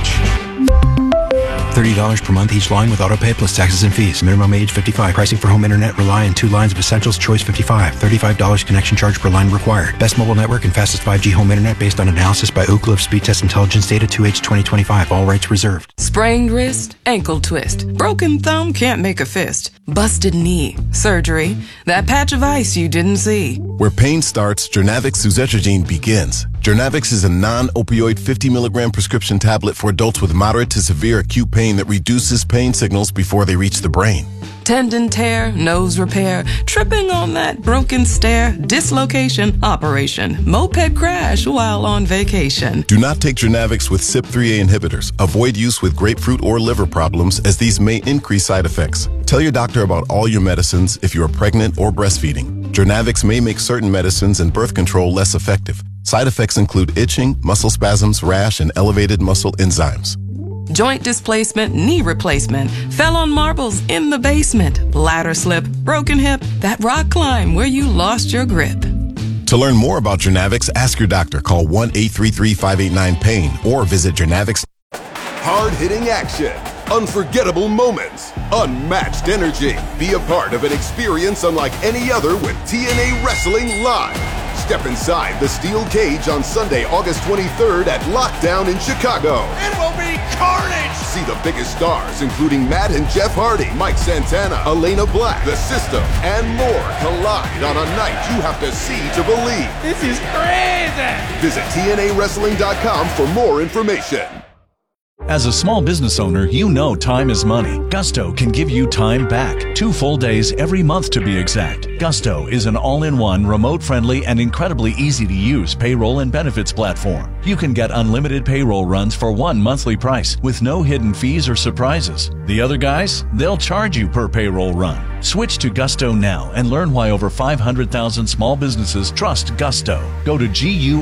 S23: thirty dollars per month each line with autopay plus taxes and fees. Minimum age fifty-five. Pricing for home internet rely on two lines of essentials. Choice fifty-five. thirty-five dollars connection charge per line required. Best mobile network and fastest five G home internet based on analysis by Ookla of Speed Test Intelligence data two H twenty twenty-five. All rights reserved.
S24: Sprained wrist, ankle twist. Broken thumb can't make a fist. Busted knee. Surgery. That patch of ice you didn't see.
S25: Where pain starts, Jernavix suzetrigine begins. Jernavix is a non-opioid fifty milligram prescription tablet for adults with moderate to severe acute pain that reduces pain signals before they reach the brain.
S24: Tendon tear, nose repair, tripping on that broken stair, dislocation, operation, moped crash while on vacation.
S25: Do not take Jernavix with C Y P three A inhibitors. Avoid use with grapefruit or liver problems as these may increase side effects. Tell your doctor about all your medicines if you are pregnant or breastfeeding. Jernavix may make certain medicines and birth control less effective. Side effects include itching, muscle spasms, rash, and elevated muscle enzymes.
S24: Joint displacement, knee replacement, fell on marbles in the basement, ladder slip, broken hip, that rock climb where you lost your grip.
S25: To learn more about Jernavix, ask your doctor. Call one eight three three, five eight nine, pain or visit Jernavix.
S8: Hard-hitting action, unforgettable moments, unmatched energy. Be a part of an experience unlike any other with T N A Wrestling Live. Step inside the steel cage on Sunday, August twenty-third at Lockdown in Chicago.
S34: It will be carnage!
S8: See the biggest stars, including Matt and Jeff Hardy, Mike Santana, Elena Black, The System, and more collide on a night you have to see to believe.
S34: This is crazy!
S8: Visit T N A wrestling dot com for more information.
S9: As a small business owner, you know time is money. Gusto can give you time back. Two full days every month to be exact. Gusto is an all-in-one, remote-friendly, and incredibly easy-to-use payroll and benefits platform. You can get unlimited payroll runs for one monthly price with no hidden fees or surprises. The other guys, they'll charge you per payroll run. Switch to Gusto now and learn why over five hundred thousand small businesses trust Gusto. Go to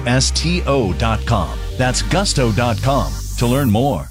S9: gusto dot com. That's gusto dot com to learn more.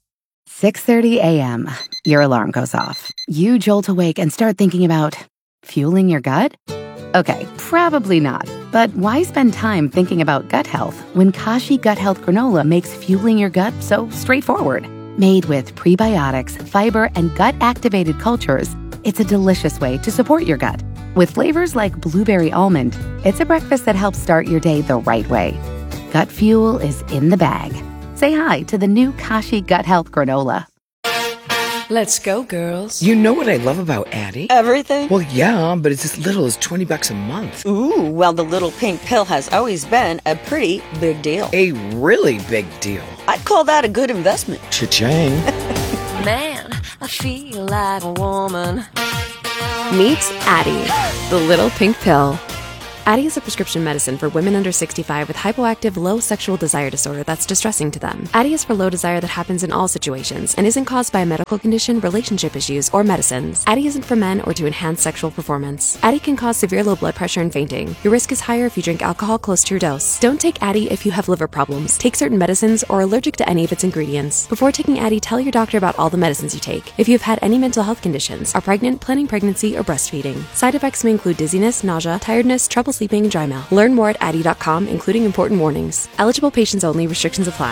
S26: six thirty a.m. Your alarm goes off. You jolt awake and start thinking about fueling your gut? Okay, probably not. But why spend time thinking about gut health when Kashi Gut Health Granola makes fueling your gut so straightforward? Made with prebiotics, fiber, and gut-activated cultures, it's a delicious way to support your gut. With flavors like blueberry almond, it's a breakfast that helps start your day the right way. Gut fuel is in the bag. Say hi to the new Kashi Gut Health Granola.
S24: Let's go, girls.
S2: You know what I love about Addie?
S4: Everything?
S2: Well, yeah, but it's as little as twenty bucks a month.
S4: Ooh, well, the little pink pill has always been a pretty big deal.
S2: A really big deal.
S4: I'd call that a good investment.
S2: Cha-ching.
S6: Man, I feel like a woman. Meet Addie, the little pink pill. Addie is a prescription medicine for women under sixty-five with hypoactive low sexual desire disorder that's distressing to them. Addie is for low desire that happens in all situations and isn't caused by a medical condition, relationship issues, or medicines. Addie isn't for men or to enhance sexual performance. Addie can cause severe low blood pressure and fainting. Your risk is higher if you drink alcohol close to your dose. Don't take Addie if you have liver problems, take certain medicines, or are allergic to any of its ingredients. Before taking Addie, tell your doctor about all the medicines you take. If you have had any mental health conditions, are pregnant, planning pregnancy, or breastfeeding. Side effects may include dizziness, nausea, tiredness, trouble sleeping, and dry mouth. Learn more at addie dot com, including important warnings. Eligible patients only. Restrictions apply.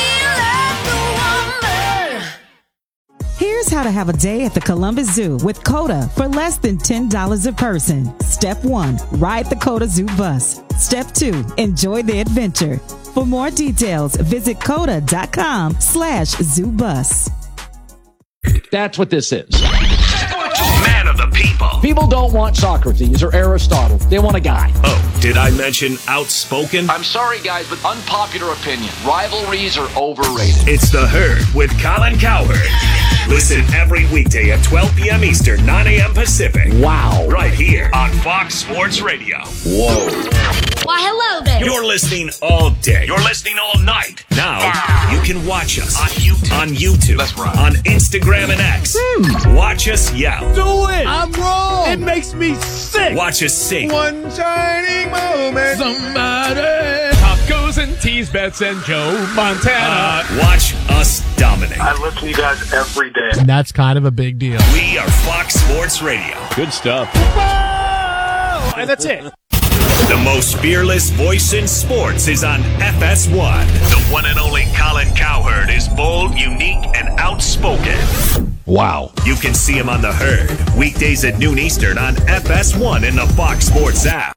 S7: Here's how to have a day at the Columbus Zoo with CODA for less than ten dollars a person. Step one, ride the CODA Zoo bus. Step two, enjoy the adventure. For more details, visit coda dot com slash zoo bus.
S11: That's what this is.
S3: Man of the people.
S11: People don't want Socrates or Aristotle. They want a guy.
S3: Oh, did I mention outspoken?
S10: I'm sorry, guys, but unpopular opinion. Rivalries are overrated.
S3: It's The Herd with Colin Cowherd. Listen every weekday at twelve p.m. Eastern, nine a.m. Pacific.
S11: Wow.
S3: Right here on Fox Sports Radio. Whoa.
S16: Why, hello there.
S3: You're listening all day. You're listening all night. Now, wow. You can watch us on YouTube. On YouTube.
S10: That's right.
S3: On Instagram and X.
S16: Hmm.
S3: Watch us yell.
S16: Do it.
S3: I'm wrong.
S16: It makes me sick.
S3: Watch us sing.
S16: One shining moment.
S11: Somebody. Tacos and tease bets and Joe Montana.
S3: Uh, watch us dominate.
S21: I listen to you guys every day.
S11: That's kind of a big deal.
S3: We are Fox Sports Radio.
S11: Good stuff.
S16: Whoa! And that's it.
S3: The most fearless voice in sports is on F S one. The one and only Colin Cowherd is bold, unique, and outspoken.
S11: Wow.
S3: You can see him on The Herd, weekdays at noon Eastern on F S one in the Fox Sports app.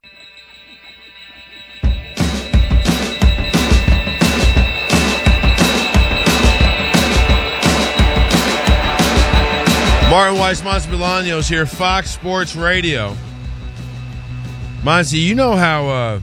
S1: Martin Weiss, Monty Bolaños here, Fox Sports Radio. Monty, you know how uh,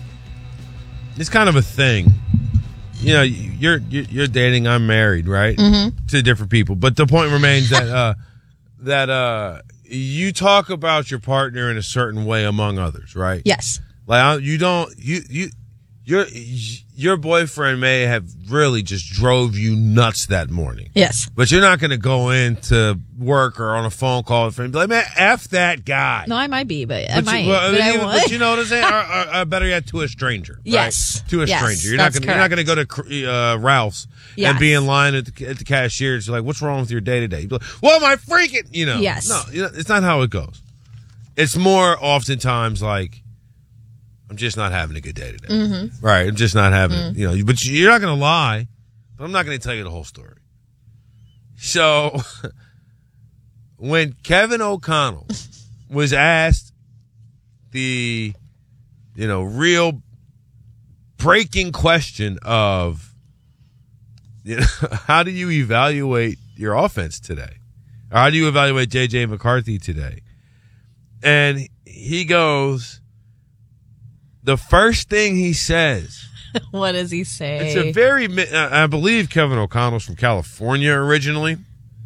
S1: it's kind of a thing. You know, you're you're dating, I'm married, right?
S22: Mm-hmm.
S1: To different people, but the point remains that uh, that uh, you talk about your partner in a certain way among others, right?
S22: Yes.
S1: Like you don't you you your your boyfriend may have really just drove you nuts that morning.
S22: Yes.
S1: But you're not going to go into work or on a phone call with him and be like, man, F that guy.
S22: No, I might be, but,
S1: But
S22: I
S1: you,
S22: might.
S1: well,
S22: but, I
S1: even-
S22: won't.
S1: but you know what I'm saying? or, or, or better yet, to a stranger. Right?
S22: Yes.
S1: To a
S22: Yes,
S1: stranger. You're not
S22: that's
S1: going. You're not going to go to uh, Ralph's
S22: Yes.
S1: and be in line at the, at the cashier. It's like, what's wrong with your day to day? You'd be like, well, my freaking, you know.
S22: Yes.
S1: No, you know, it's not how it goes. It's more oftentimes like, I'm just not having a good day today.
S22: Mm-hmm.
S1: Right. I'm just not having,
S22: Mm.
S1: you know, but you're not going to lie, but I'm not going to tell you the whole story. So when Kevin O'Connell was asked the, you know, real breaking question of, you know, how do you evaluate your offense today? Or how do you evaluate J J McCarthy today? And he goes, the first thing he says,
S22: What does he say?
S1: it's a very, I believe Kevin O'Connell's from California originally,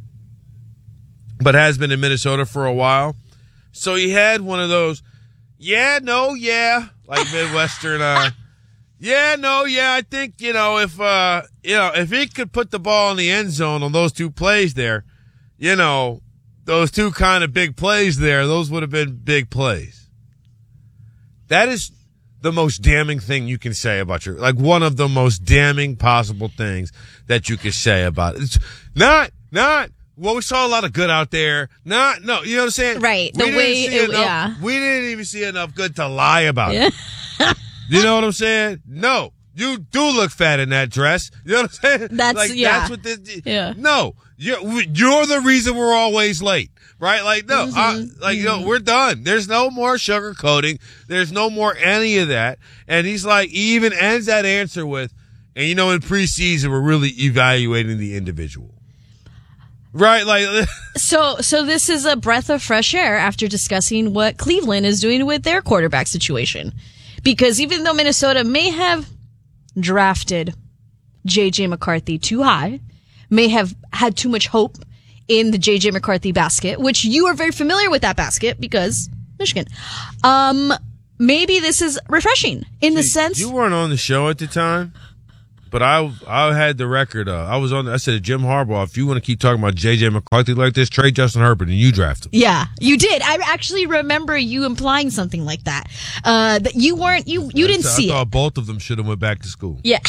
S1: but has been in Minnesota for a while. So he had one of those, yeah, no, yeah, like Midwestern, uh, yeah, no, yeah, I think, you know, if, uh, you know, if he could put the ball in the end zone on those two plays there, you know, those two kind of big plays there, those would have been big plays. That is the most damning thing you can say about your, like one of the most damning possible things that you could say about it. It's not, not, well, we saw a lot of good out there. Not, no, you know what I'm saying?
S22: Right.
S1: We
S22: The
S1: didn't
S22: way,
S1: see
S22: it,
S1: enough,
S22: yeah.
S1: we didn't even see enough good to lie about
S22: Yeah.
S1: it. You know what I'm saying? No, you do look fat in that dress. You know what I'm saying?
S22: That's-
S1: like,
S22: yeah.
S1: That's what this,
S22: Yeah.
S1: no, you're, you're the reason we're always late. Right? Like, no,
S22: Mm-hmm.
S1: I, like, you know, we're done. There's no more sugarcoating. There's no more any of that. And he's like, he even ends that answer with, and you know, in preseason, we're really evaluating the individual. Right, like
S22: so so this is a breath of fresh air after discussing what Cleveland is doing with their quarterback situation. Because even though Minnesota may have drafted J J McCarthy too high, may have had too much hope in the J J McCarthy basket, which you are very familiar with that basket because Michigan. Um, maybe this is refreshing in the sense
S1: you weren't on the show at the time, but I I had the record. Uh, I was on. I said to Jim Harbaugh, if you want to keep talking about J J McCarthy like this, trade Justin Herbert and you draft him.
S22: Yeah, you did. I actually remember you implying something like that. Uh, that you weren't. You you didn't
S1: I
S22: see
S1: I thought
S22: it.
S1: both of them should have went back to school.
S22: Yeah.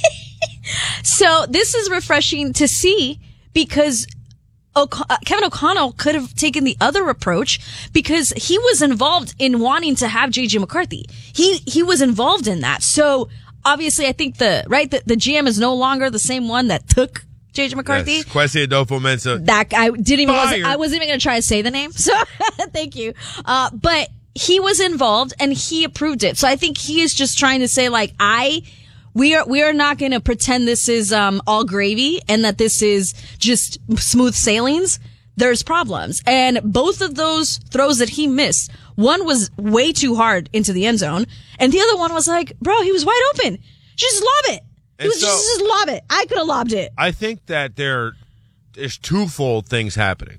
S22: So this is refreshing to see because O'Con- uh, Kevin O'Connell could have taken the other approach because he was involved in wanting to have J J McCarthy. He he was involved in that. So obviously, I think the right the, the G M is no longer the same one that took J J McCarthy.
S1: Yes, Kwesi Adolfo-Mensah.
S22: That I didn't even. Was,
S1: Fired.
S22: I wasn't even going to try to say the name. So thank you. Uh, but he was involved and he approved it. So I think he is just trying to say like I. We are we are not going to pretend this is um, all gravy and that this is just smooth sailings. There's problems, and both of those throws that he missed, one was way too hard into the end zone, and the other one was like, bro, he was wide open. Just lob it. He
S1: And
S22: was
S1: so-
S22: just, just lob it. I could have lobbed it.
S1: I think that there is twofold things happening.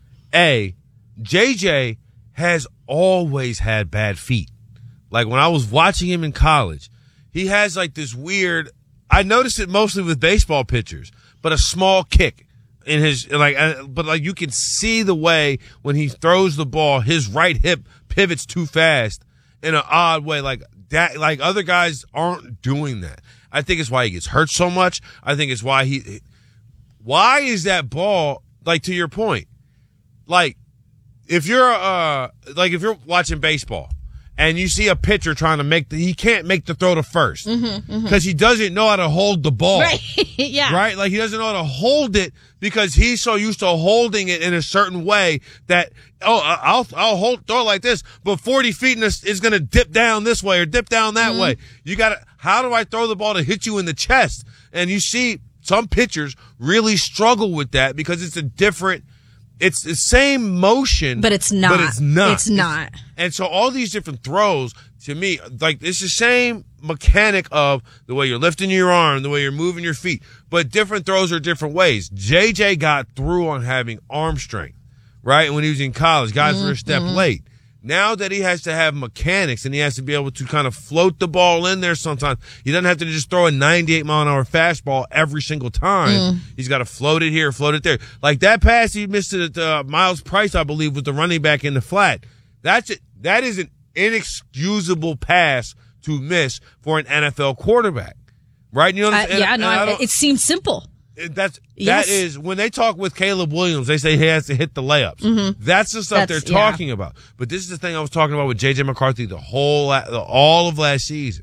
S1: A, J J has always had bad feet. Like when I was watching him in college, he has like this weird, I noticed it mostly with baseball pitchers, but a small kick in his, like, uh, but like you can see the way when he throws the ball, his right hip pivots too fast in an odd way. Like that, like other guys aren't doing that. I think it's why he gets hurt so much. I think it's why he, why is that ball, like to your point, like if you're, uh, like if you're watching baseball, and you see a pitcher trying to make the, he can't make the throw to first because
S22: Mm-hmm, mm-hmm.
S1: he doesn't know how to hold the ball.
S22: Right. Yeah.
S1: Right? Like he doesn't know how to hold it because he's so used to holding it in a certain way that, oh, I'll, I'll hold, throw it like this, but forty feet in this is going to dip down this way or dip down that
S22: Mm-hmm.
S1: way. You got to, how do I throw the ball to hit you in the chest? And you see some pitchers really struggle with that because it's a different, it's the same motion,
S22: But it's not.
S1: But it's not.
S22: It's not.
S1: And so all these different throws, to me, like it's the same mechanic of the way you're lifting your arm, the way you're moving your feet, but different throws are different ways. J J got through on having arm strength, right? When he was in college, guys were a step
S22: Mhm.
S1: late. Now that he has to have mechanics and he has to be able to kind of float the ball in there sometimes, he doesn't have to just throw a ninety-eight mile an hour fastball every single time.
S22: Mm.
S1: He's got to float it here, float it there. Like that pass he missed to uh, Miles Price, I believe, with the running back in the flat. That's it. That is an inexcusable pass to miss for an N F L quarterback, right? You know, what I'm
S22: Uh,
S1: saying?
S22: yeah,
S1: And
S22: no,
S1: I
S22: I-
S1: don't-
S22: it seems simple.
S1: that's
S22: Yes.
S1: that is when they talk with Caleb Williams, they say he has to hit the layups.
S22: Mhm.
S1: That's the stuff
S22: That's-
S1: they're
S22: yeah.
S1: talking about. But this is the thing I was talking about with J J McCarthy the whole la- the, all of last season.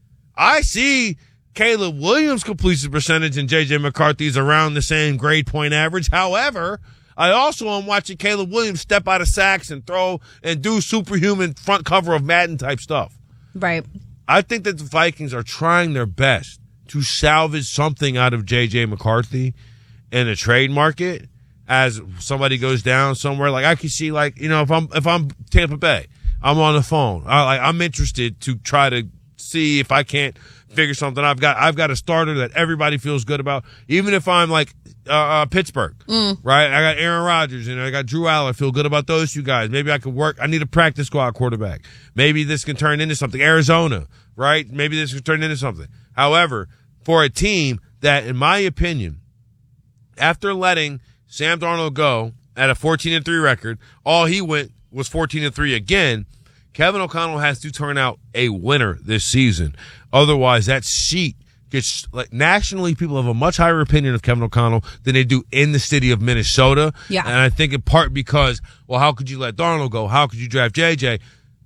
S1: I see Caleb Williams' completion percentage and J J McCarthy's around the same grade point average. However, I also am watching Caleb Williams step out of sacks and throw and do superhuman front cover of Madden type stuff.
S22: Right.
S1: I think that the Vikings are trying their best to salvage something out of J J McCarthy in a trade market as somebody goes down somewhere. Like I can see, like, you know, if I'm, if I'm Tampa Bay, I'm on the phone. I, like, I'm interested to try to see if I can't figure something. I've got, I've got a starter that everybody feels good about. Even if I'm like, uh, uh Pittsburgh,
S22: Mm.
S1: right? I got Aaron Rodgers and I got Drew Allen. I feel good about those two guys. Maybe I could work. I need a practice squad quarterback. Maybe this can turn into something. Arizona, right? Maybe this can turn into something. However, for a team that, in my opinion, after letting Sam Darnold go at a fourteen and three record, all he went was fourteen and three again. Kevin O'Connell has to turn out a winner this season. Otherwise, that sheet gets, like, nationally, people have a much higher opinion of Kevin O'Connell than they do in the city of Minnesota.
S22: Yeah.
S1: And I think in part because, well, how could you let Darnold go? How could you draft J J?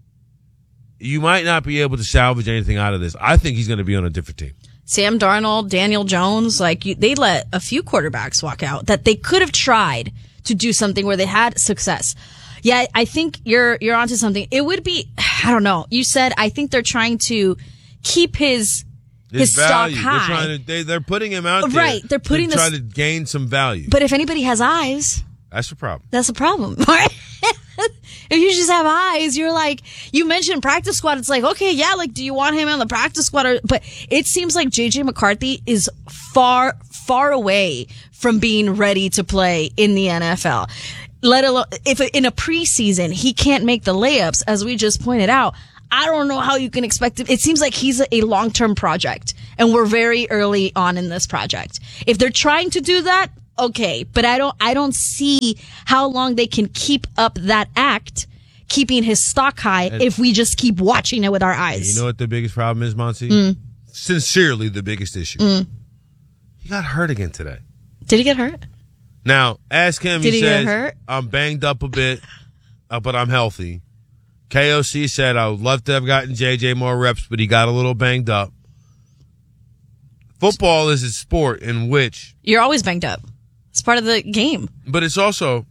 S1: You might not be able to salvage anything out of this. I think he's going to be on a different team.
S22: Sam Darnold, Daniel Jones, like you, they let a few quarterbacks walk out that they could have tried to do something where they had success. Yeah, I think you're you're onto something. It would be, I don't know. You said I think they're trying to keep his
S1: His,
S22: his
S1: value.
S22: stock
S1: They're
S22: high.
S1: trying to. They, they're putting him out there.
S22: Right, they're putting
S1: to try
S22: this-
S1: to gain some value.
S22: But if anybody has eyes,
S1: That's the problem.
S22: that's a problem. Right? If you just have eyes, you're like, you mentioned practice squad. It's like, okay, yeah, like, do you want him on the practice squad? Or, but it seems like J J McCarthy is far, far away from being ready to play in the N F L. Let alone, if in a preseason, he can't make the layups, as we just pointed out. I don't know how you can expect him. It seems like he's a, a long-term project, and we're very early on in this project. If they're trying to do that, okay, but I don't, I don't see how long they can keep up that act, keeping his stock high,
S1: And-
S22: if we just keep watching it with our eyes.
S1: You know what the biggest problem is, Monty?
S22: Mm.
S1: Sincerely, the biggest issue.
S22: Mm.
S1: He got hurt again today.
S22: Did he get hurt?
S1: Now, ask him.
S22: Did
S1: he
S22: he get
S1: says,
S22: hurt?
S1: I'm banged up a bit, uh, but I'm healthy. K O C said, I would love to have gotten J J more reps, but he got a little banged up. Football is a sport in which,
S22: You're always banged up. It's part of the game.
S1: but it's also,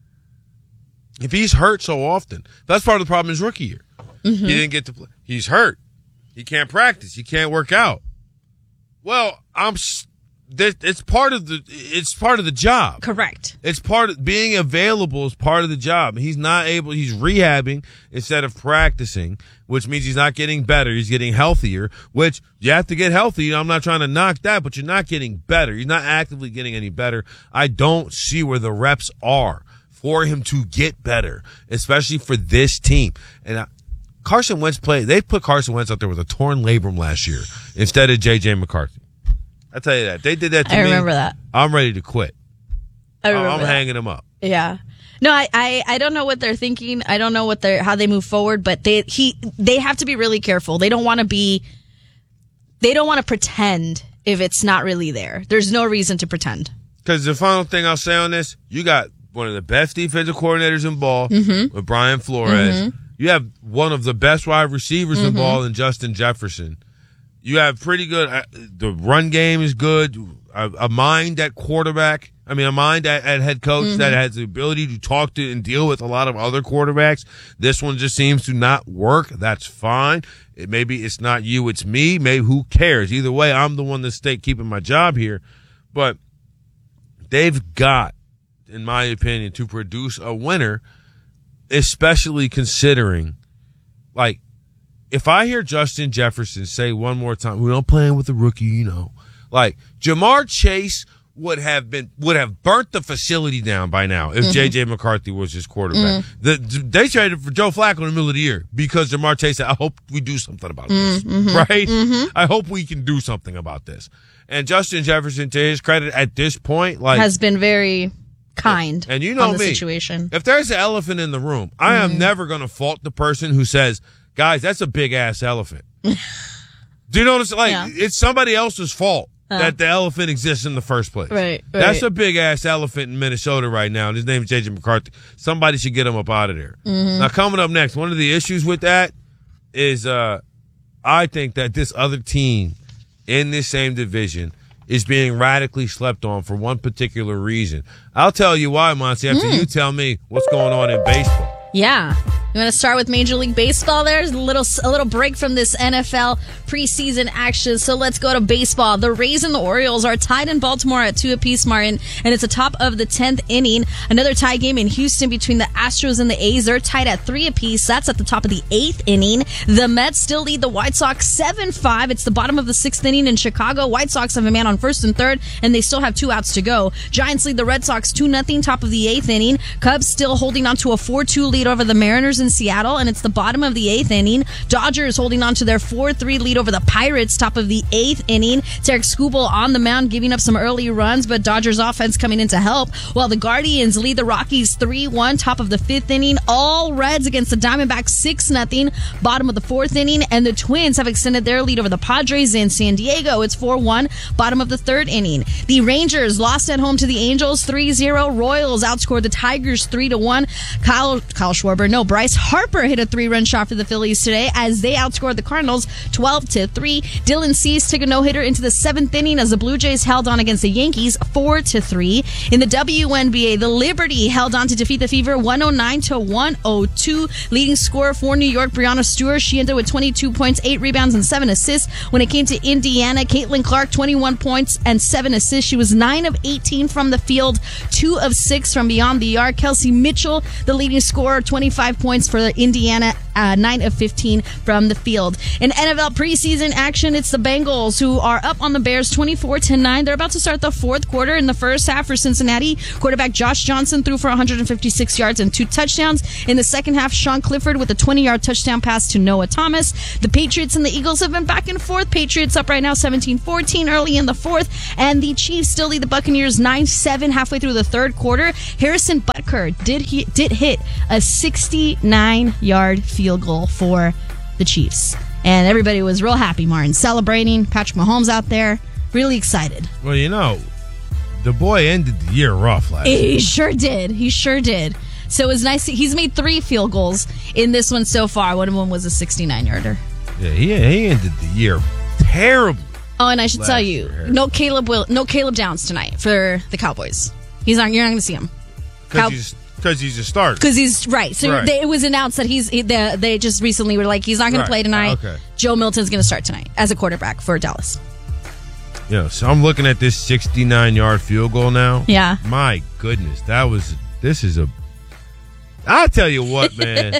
S1: if he's hurt so often, that's part of the problem in his rookie year.
S22: Mhm.
S1: He didn't get to play. He's hurt. He can't practice. He can't work out. Well, I'm. s- that- It's part of the. It's part of the job.
S22: Correct.
S1: It's part of being available is part of the job. He's not able. He's rehabbing instead of practicing, which means he's not getting better. He's getting healthier, which you have to get healthy. I'm not trying to knock that, but you're not getting better. You're not actively getting any better. I don't see where the reps are for him to get better, especially for this team. And I, Carson Wentz played. They put Carson Wentz out there with a torn labrum last year instead of J J McCarthy. I tell you that they did that to
S22: I
S1: me.
S22: remember that.
S1: I'm ready to quit.
S22: I remember
S1: I'm
S22: that.
S1: hanging him up.
S22: Yeah. No, I, I, I don't know what they're thinking. I don't know what they're, how they move forward, but they, he, they have to be really careful. They don't want to be, they don't want to pretend if it's not really there. There's no reason to pretend.
S1: Because the final thing I'll say on this, you got one of the best defensive coordinators in ball
S22: Mhm.
S1: with Brian Flores.
S22: Mhm.
S1: You have one of the best wide receivers in
S22: Mhm.
S1: ball in Justin Jefferson. You have pretty good, uh, the run game is good. A, a mind at quarterback. I mean, a mind at, at head coach
S22: Mhm.
S1: that has the ability to talk to and deal with a lot of other quarterbacks. This one just seems to not work. That's fine. It, maybe it's not you, it's me. Maybe who cares? Either way, I'm the one that's stay keeping my job here. But they've got, in my opinion, to produce a winner, especially considering, like, if I hear Justin Jefferson say one more time, we don't play with a rookie, you know, like Jamar Chase would have been, would have burnt the facility down by now if
S22: Mhm.
S1: J J McCarthy was his quarterback. The, they traded for Joe Flacco in the middle of the year because Jamar Chase said, I hope we do something about this,
S22: Mhm.
S1: right?
S22: Mhm.
S1: I hope we can do something about this. And Justin Jefferson, to his credit, at this point, like,
S22: Has been very kind
S1: and you know
S22: on the
S1: me,
S22: situation.
S1: if there's an elephant in the room, I
S22: Mm-hmm.
S1: am never going to fault the person who says, guys, that's a big ass elephant. Do you notice? Like,
S22: Yeah.
S1: it's somebody else's fault
S22: Uh.
S1: that the elephant exists in the first place.
S22: Right,
S1: That's
S22: right.
S1: a big ass elephant in Minnesota right now. And his name is J J McCarthy. Somebody should get him up out of there.
S22: Mhm.
S1: Now, coming up next, one of the issues with that is, uh, I think that this other team in this same division is being radically slept on for one particular reason. I'll tell you why, Monty, after
S22: Mm.
S1: you tell me what's going on in baseball.
S22: Yeah. You want to start with Major League Baseball? There's a little a little break from this N F L preseason action. So let's go to baseball. The Rays and the Orioles are tied in Baltimore at two apiece, Martin, and it's the top of the tenth inning. Another tie game in Houston between the Astros and the A's. They're tied at three apiece. That's at the top of the eighth inning. The Mets still lead the White Sox seven five. It's the bottom of the sixth inning in Chicago. White Sox have a man on first and third, and they still have two outs to go. Giants lead the Red Sox two nothing, top of the eighth inning. Cubs still holding on to a four two lead over the Mariners in Seattle, and it's the bottom of the eighth inning. Dodgers holding on to their four three lead over the Pirates, top of the eighth inning. Tarek Skubal on the mound, giving up some early runs, but Dodgers offense coming in to help, while the Guardians lead the Rockies three one, top of the fifth inning. All Reds against the Diamondbacks six nothing, bottom of the fourth inning, and the Twins have extended their lead over the Padres in San Diego. It's four one, bottom of the third inning. The Rangers lost at home to the Angels three zero. Royals outscored the Tigers three to one. Kyle, Kyle Schwarber, no, Bryce Bryce Harper hit a three-run shot for the Phillies today as they outscored the Cardinals twelve to three. Dylan Cease took a no-hitter into the seventh inning as the Blue Jays held on against the Yankees four to three. In the W N B A, the Liberty held on to defeat the Fever one oh nine to one oh two. Leading scorer for New York, Breanna Stewart, she ended with twenty-two points, eight rebounds, and seven assists. When it came to Indiana, Caitlin Clark, twenty-one points and seven assists. She was nine of eighteen from the field, two of six from beyond the arc. Kelsey Mitchell, the leading scorer, twenty-five points for Indiana, uh, nine of fifteen from the field. In N F L preseason action, it's the Bengals who are up on the Bears twenty-four to nine. They're about to start the fourth quarter. In the first half for Cincinnati, quarterback Josh Johnson threw for one hundred fifty-six yards and two touchdowns. In the second half, Sean Clifford with a twenty-yard touchdown pass to Noah Thomas. The Patriots and the Eagles have been back and forth. Patriots up right now seventeen fourteen early in the fourth, and the Chiefs still lead the Buccaneers nine seven halfway through the third quarter. Harrison Butker did he, did hit a sixty-nine-yard field goal for the Chiefs. And everybody was real happy, Martin, celebrating. Patrick Mahomes out there, really excited.
S1: Well, you know, the boy ended the year rough last year.
S22: He sure did. He sure did. So it was nice. He's made three field goals in this one so far. One of them was a sixty-nine-yarder.
S1: Yeah, he, he ended the year terribly.
S22: Oh, and I should
S1: last
S22: tell you,
S1: year.
S22: no Caleb will, no Caleb Downs tonight for the Cowboys. He's not. You're not going to see him.
S1: Because
S22: Cow-
S1: he's, 'cause he's a starter.
S22: Because he's right. So
S1: Right.
S22: They, it was announced that he's. They, they just recently were like, he's not going
S1: Right.
S22: to play tonight.
S1: Okay.
S22: Joe Milton's going to start tonight as a quarterback for Dallas.
S1: Yeah, so I'm looking at this sixty-nine-yard field goal now.
S22: Yeah.
S1: My goodness, that was. This is a. I tell you what, man.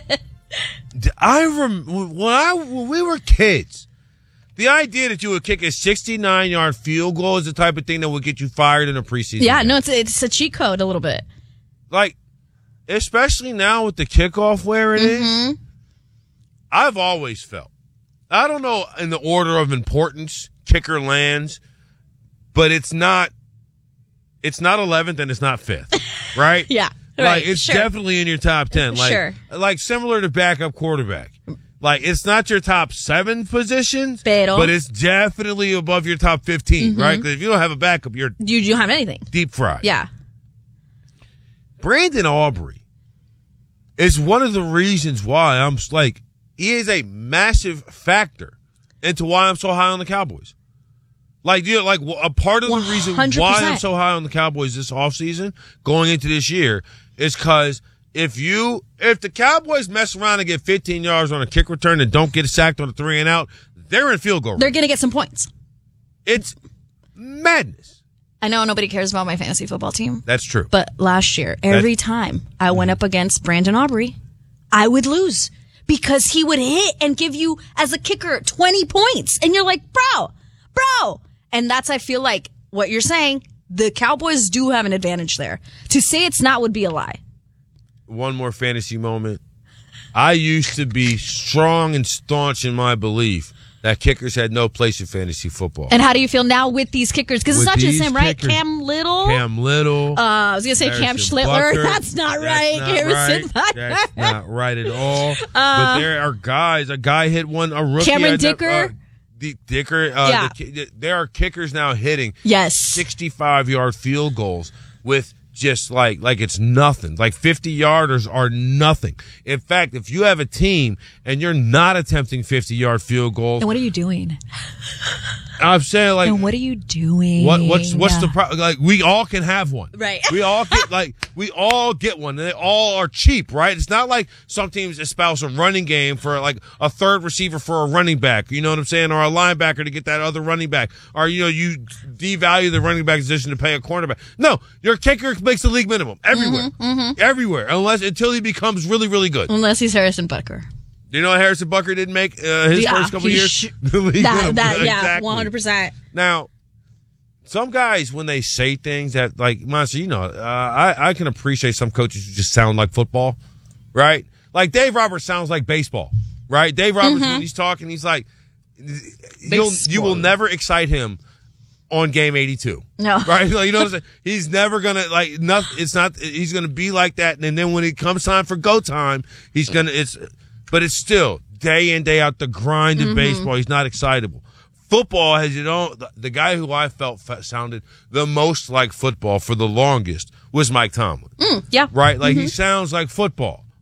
S1: I rem, when I when we were kids, the idea that you would kick a sixty-nine-yard field goal is the type of thing that would get you fired in a preseason.
S22: Yeah,
S1: game.
S22: no, it's it's a cheat code a little bit.
S1: Like, especially now with the kickoff where it is,
S22: Mm-hmm.
S1: I've always felt. I don't know in the order of importance kicker lands, but it's not. It's not eleventh and it's not fifth, right?
S22: Yeah.
S1: Like,
S22: Right,
S1: it's
S22: sure.
S1: definitely in your top ten. Like,
S22: Sure.
S1: like similar to backup quarterback. Like, it's not your top seven positions,
S22: Pero.
S1: but it's definitely above your top fifteen,
S22: Mhm.
S1: right? Because if you don't have a backup, you're
S22: You you don't have anything.
S1: deep fried.
S22: Yeah.
S1: Brandon Aubrey is one of the reasons why I'm like, he is a massive factor into why I'm so high on the Cowboys. Like, you know, like a part of the reason
S22: one hundred
S1: why
S22: percent.
S1: I'm so high on the Cowboys this offseason, going into this year, is because if you, if the Cowboys mess around and get fifteen yards on a kick return and don't get sacked on a three and out, they're in field goal range.
S22: They're going to get some points.
S1: It's madness.
S22: I know nobody cares about my fantasy football team,
S1: That's true.
S22: but last year, every time I went up against Brandon Aubrey, I would lose because he would hit and give you, as a kicker, twenty points. And you're like, bro, bro. And that's, I feel like, what you're saying, the Cowboys do have an advantage there. To say it's not would be a lie.
S1: One more fantasy moment. I used to be strong and staunch in my belief that kickers had no place in fantasy football.
S22: And how do you feel now with these kickers? Because it's
S1: With
S22: not just
S1: these
S22: him, right?
S1: kickers-
S22: Cam Little.
S1: Cam Little.
S22: Uh, I was going to say Cam
S1: Harrison
S22: Schlittler.
S1: Butker.
S22: That's not
S1: That's
S22: right.
S1: not
S22: Harrison
S1: right.
S22: Butker.
S1: That's not right at all.
S22: Uh,
S1: but there are guys. A guy hit one. A rookie.
S22: Cameron
S1: I never-
S22: Dicker?
S1: uh, D- Dicker. Uh,
S22: Yeah.
S1: the ki- there are kickers now hitting
S22: Yes.
S1: sixty-five-yard field goals with just like like it's nothing. Like fifty-yarders are nothing. In fact, if you have a team and you're not attempting fifty-yard field goals,
S22: And what are you doing?
S1: I'm saying like
S22: And what are you doing?
S1: What what's what's the problem? Like, we all can have one,
S22: Right.
S1: We all get like we all get one, and they all are cheap, right? It's not like some teams espouse a running game for like a third receiver for a running back, you know what I'm saying, or a linebacker to get that other running back, or you know you devalue the running back position to pay a cornerback. No, your kicker makes the league minimum everywhere,
S22: Mhm, mhm.
S1: everywhere, unless until he becomes really really good.
S22: Unless he's Harrison Butker.
S1: Do you know Harrison Butker didn't make uh, his
S22: Yeah,
S1: first couple
S22: he
S1: years?
S22: sh-
S1: The league
S22: that,
S1: minimum.
S22: that, yeah,
S1: Exactly.
S22: one hundred percent.
S1: Now, some guys, when they say things that, like, Monster, you know, uh, I, I can appreciate some coaches who just sound like football, right? Like, Dave Roberts sounds like baseball, right? Dave Roberts,
S22: Mhm.
S1: when he's talking, he's like, you'll, you will never excite him on game eighty-two.
S22: No.
S1: Right? Like, you know what I'm saying? He's never going to, like, nothing, it's not, he's going to be like that. And then when it comes time for go time, he's going to, it's, but it's still day in, day out, the grind of
S22: Mhm.
S1: baseball. He's not excitable. Football has, you know, the, the guy who I felt fa- sounded the most like football for the longest was Mike Tomlin.
S22: Mm, yeah.
S1: Right? Like, he
S22: Mhm.
S1: sounds like football.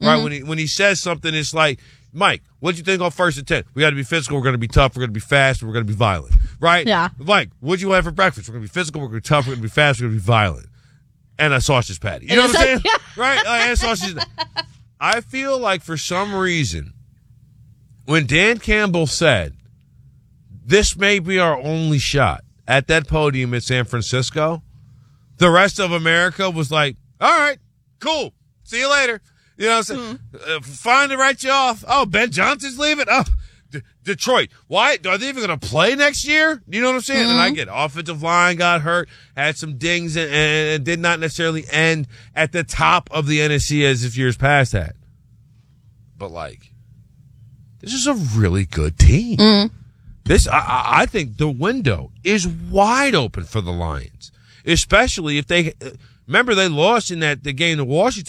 S1: right?
S22: Mhm.
S1: When he when he says something, it's like, Mike, what'd you think on first and ten? We got to be physical. We're going to be tough. We're going to be fast. We're going to be violent, right?
S22: Yeah.
S1: Mike, what'd you have for breakfast? We're going to be physical. We're going to be tough. We're going to be fast. We're going to be violent, and a sausage patty. You know what I'm saying? Right? Like, and sausage. I feel like for some reason, when Dan Campbell said, "This may be our only shot," at that podium in San Francisco, the rest of America was like, all right, cool. See you later. You know what I'm saying? Mm. Uh, fine to write you off. Oh, Ben Johnson's leaving? Oh, D- Detroit. Why? Are they even going to play next year? You know what I'm saying? Mm-hmm. And I get it. Offensive line got hurt, had some dings, and, and did not necessarily end at the top of the N F C as if years past had. But, like, this is a really good team.
S22: Mm.
S1: This, I, I think the window is wide open for the Lions, especially if they, remember they lost in that the game to Washington.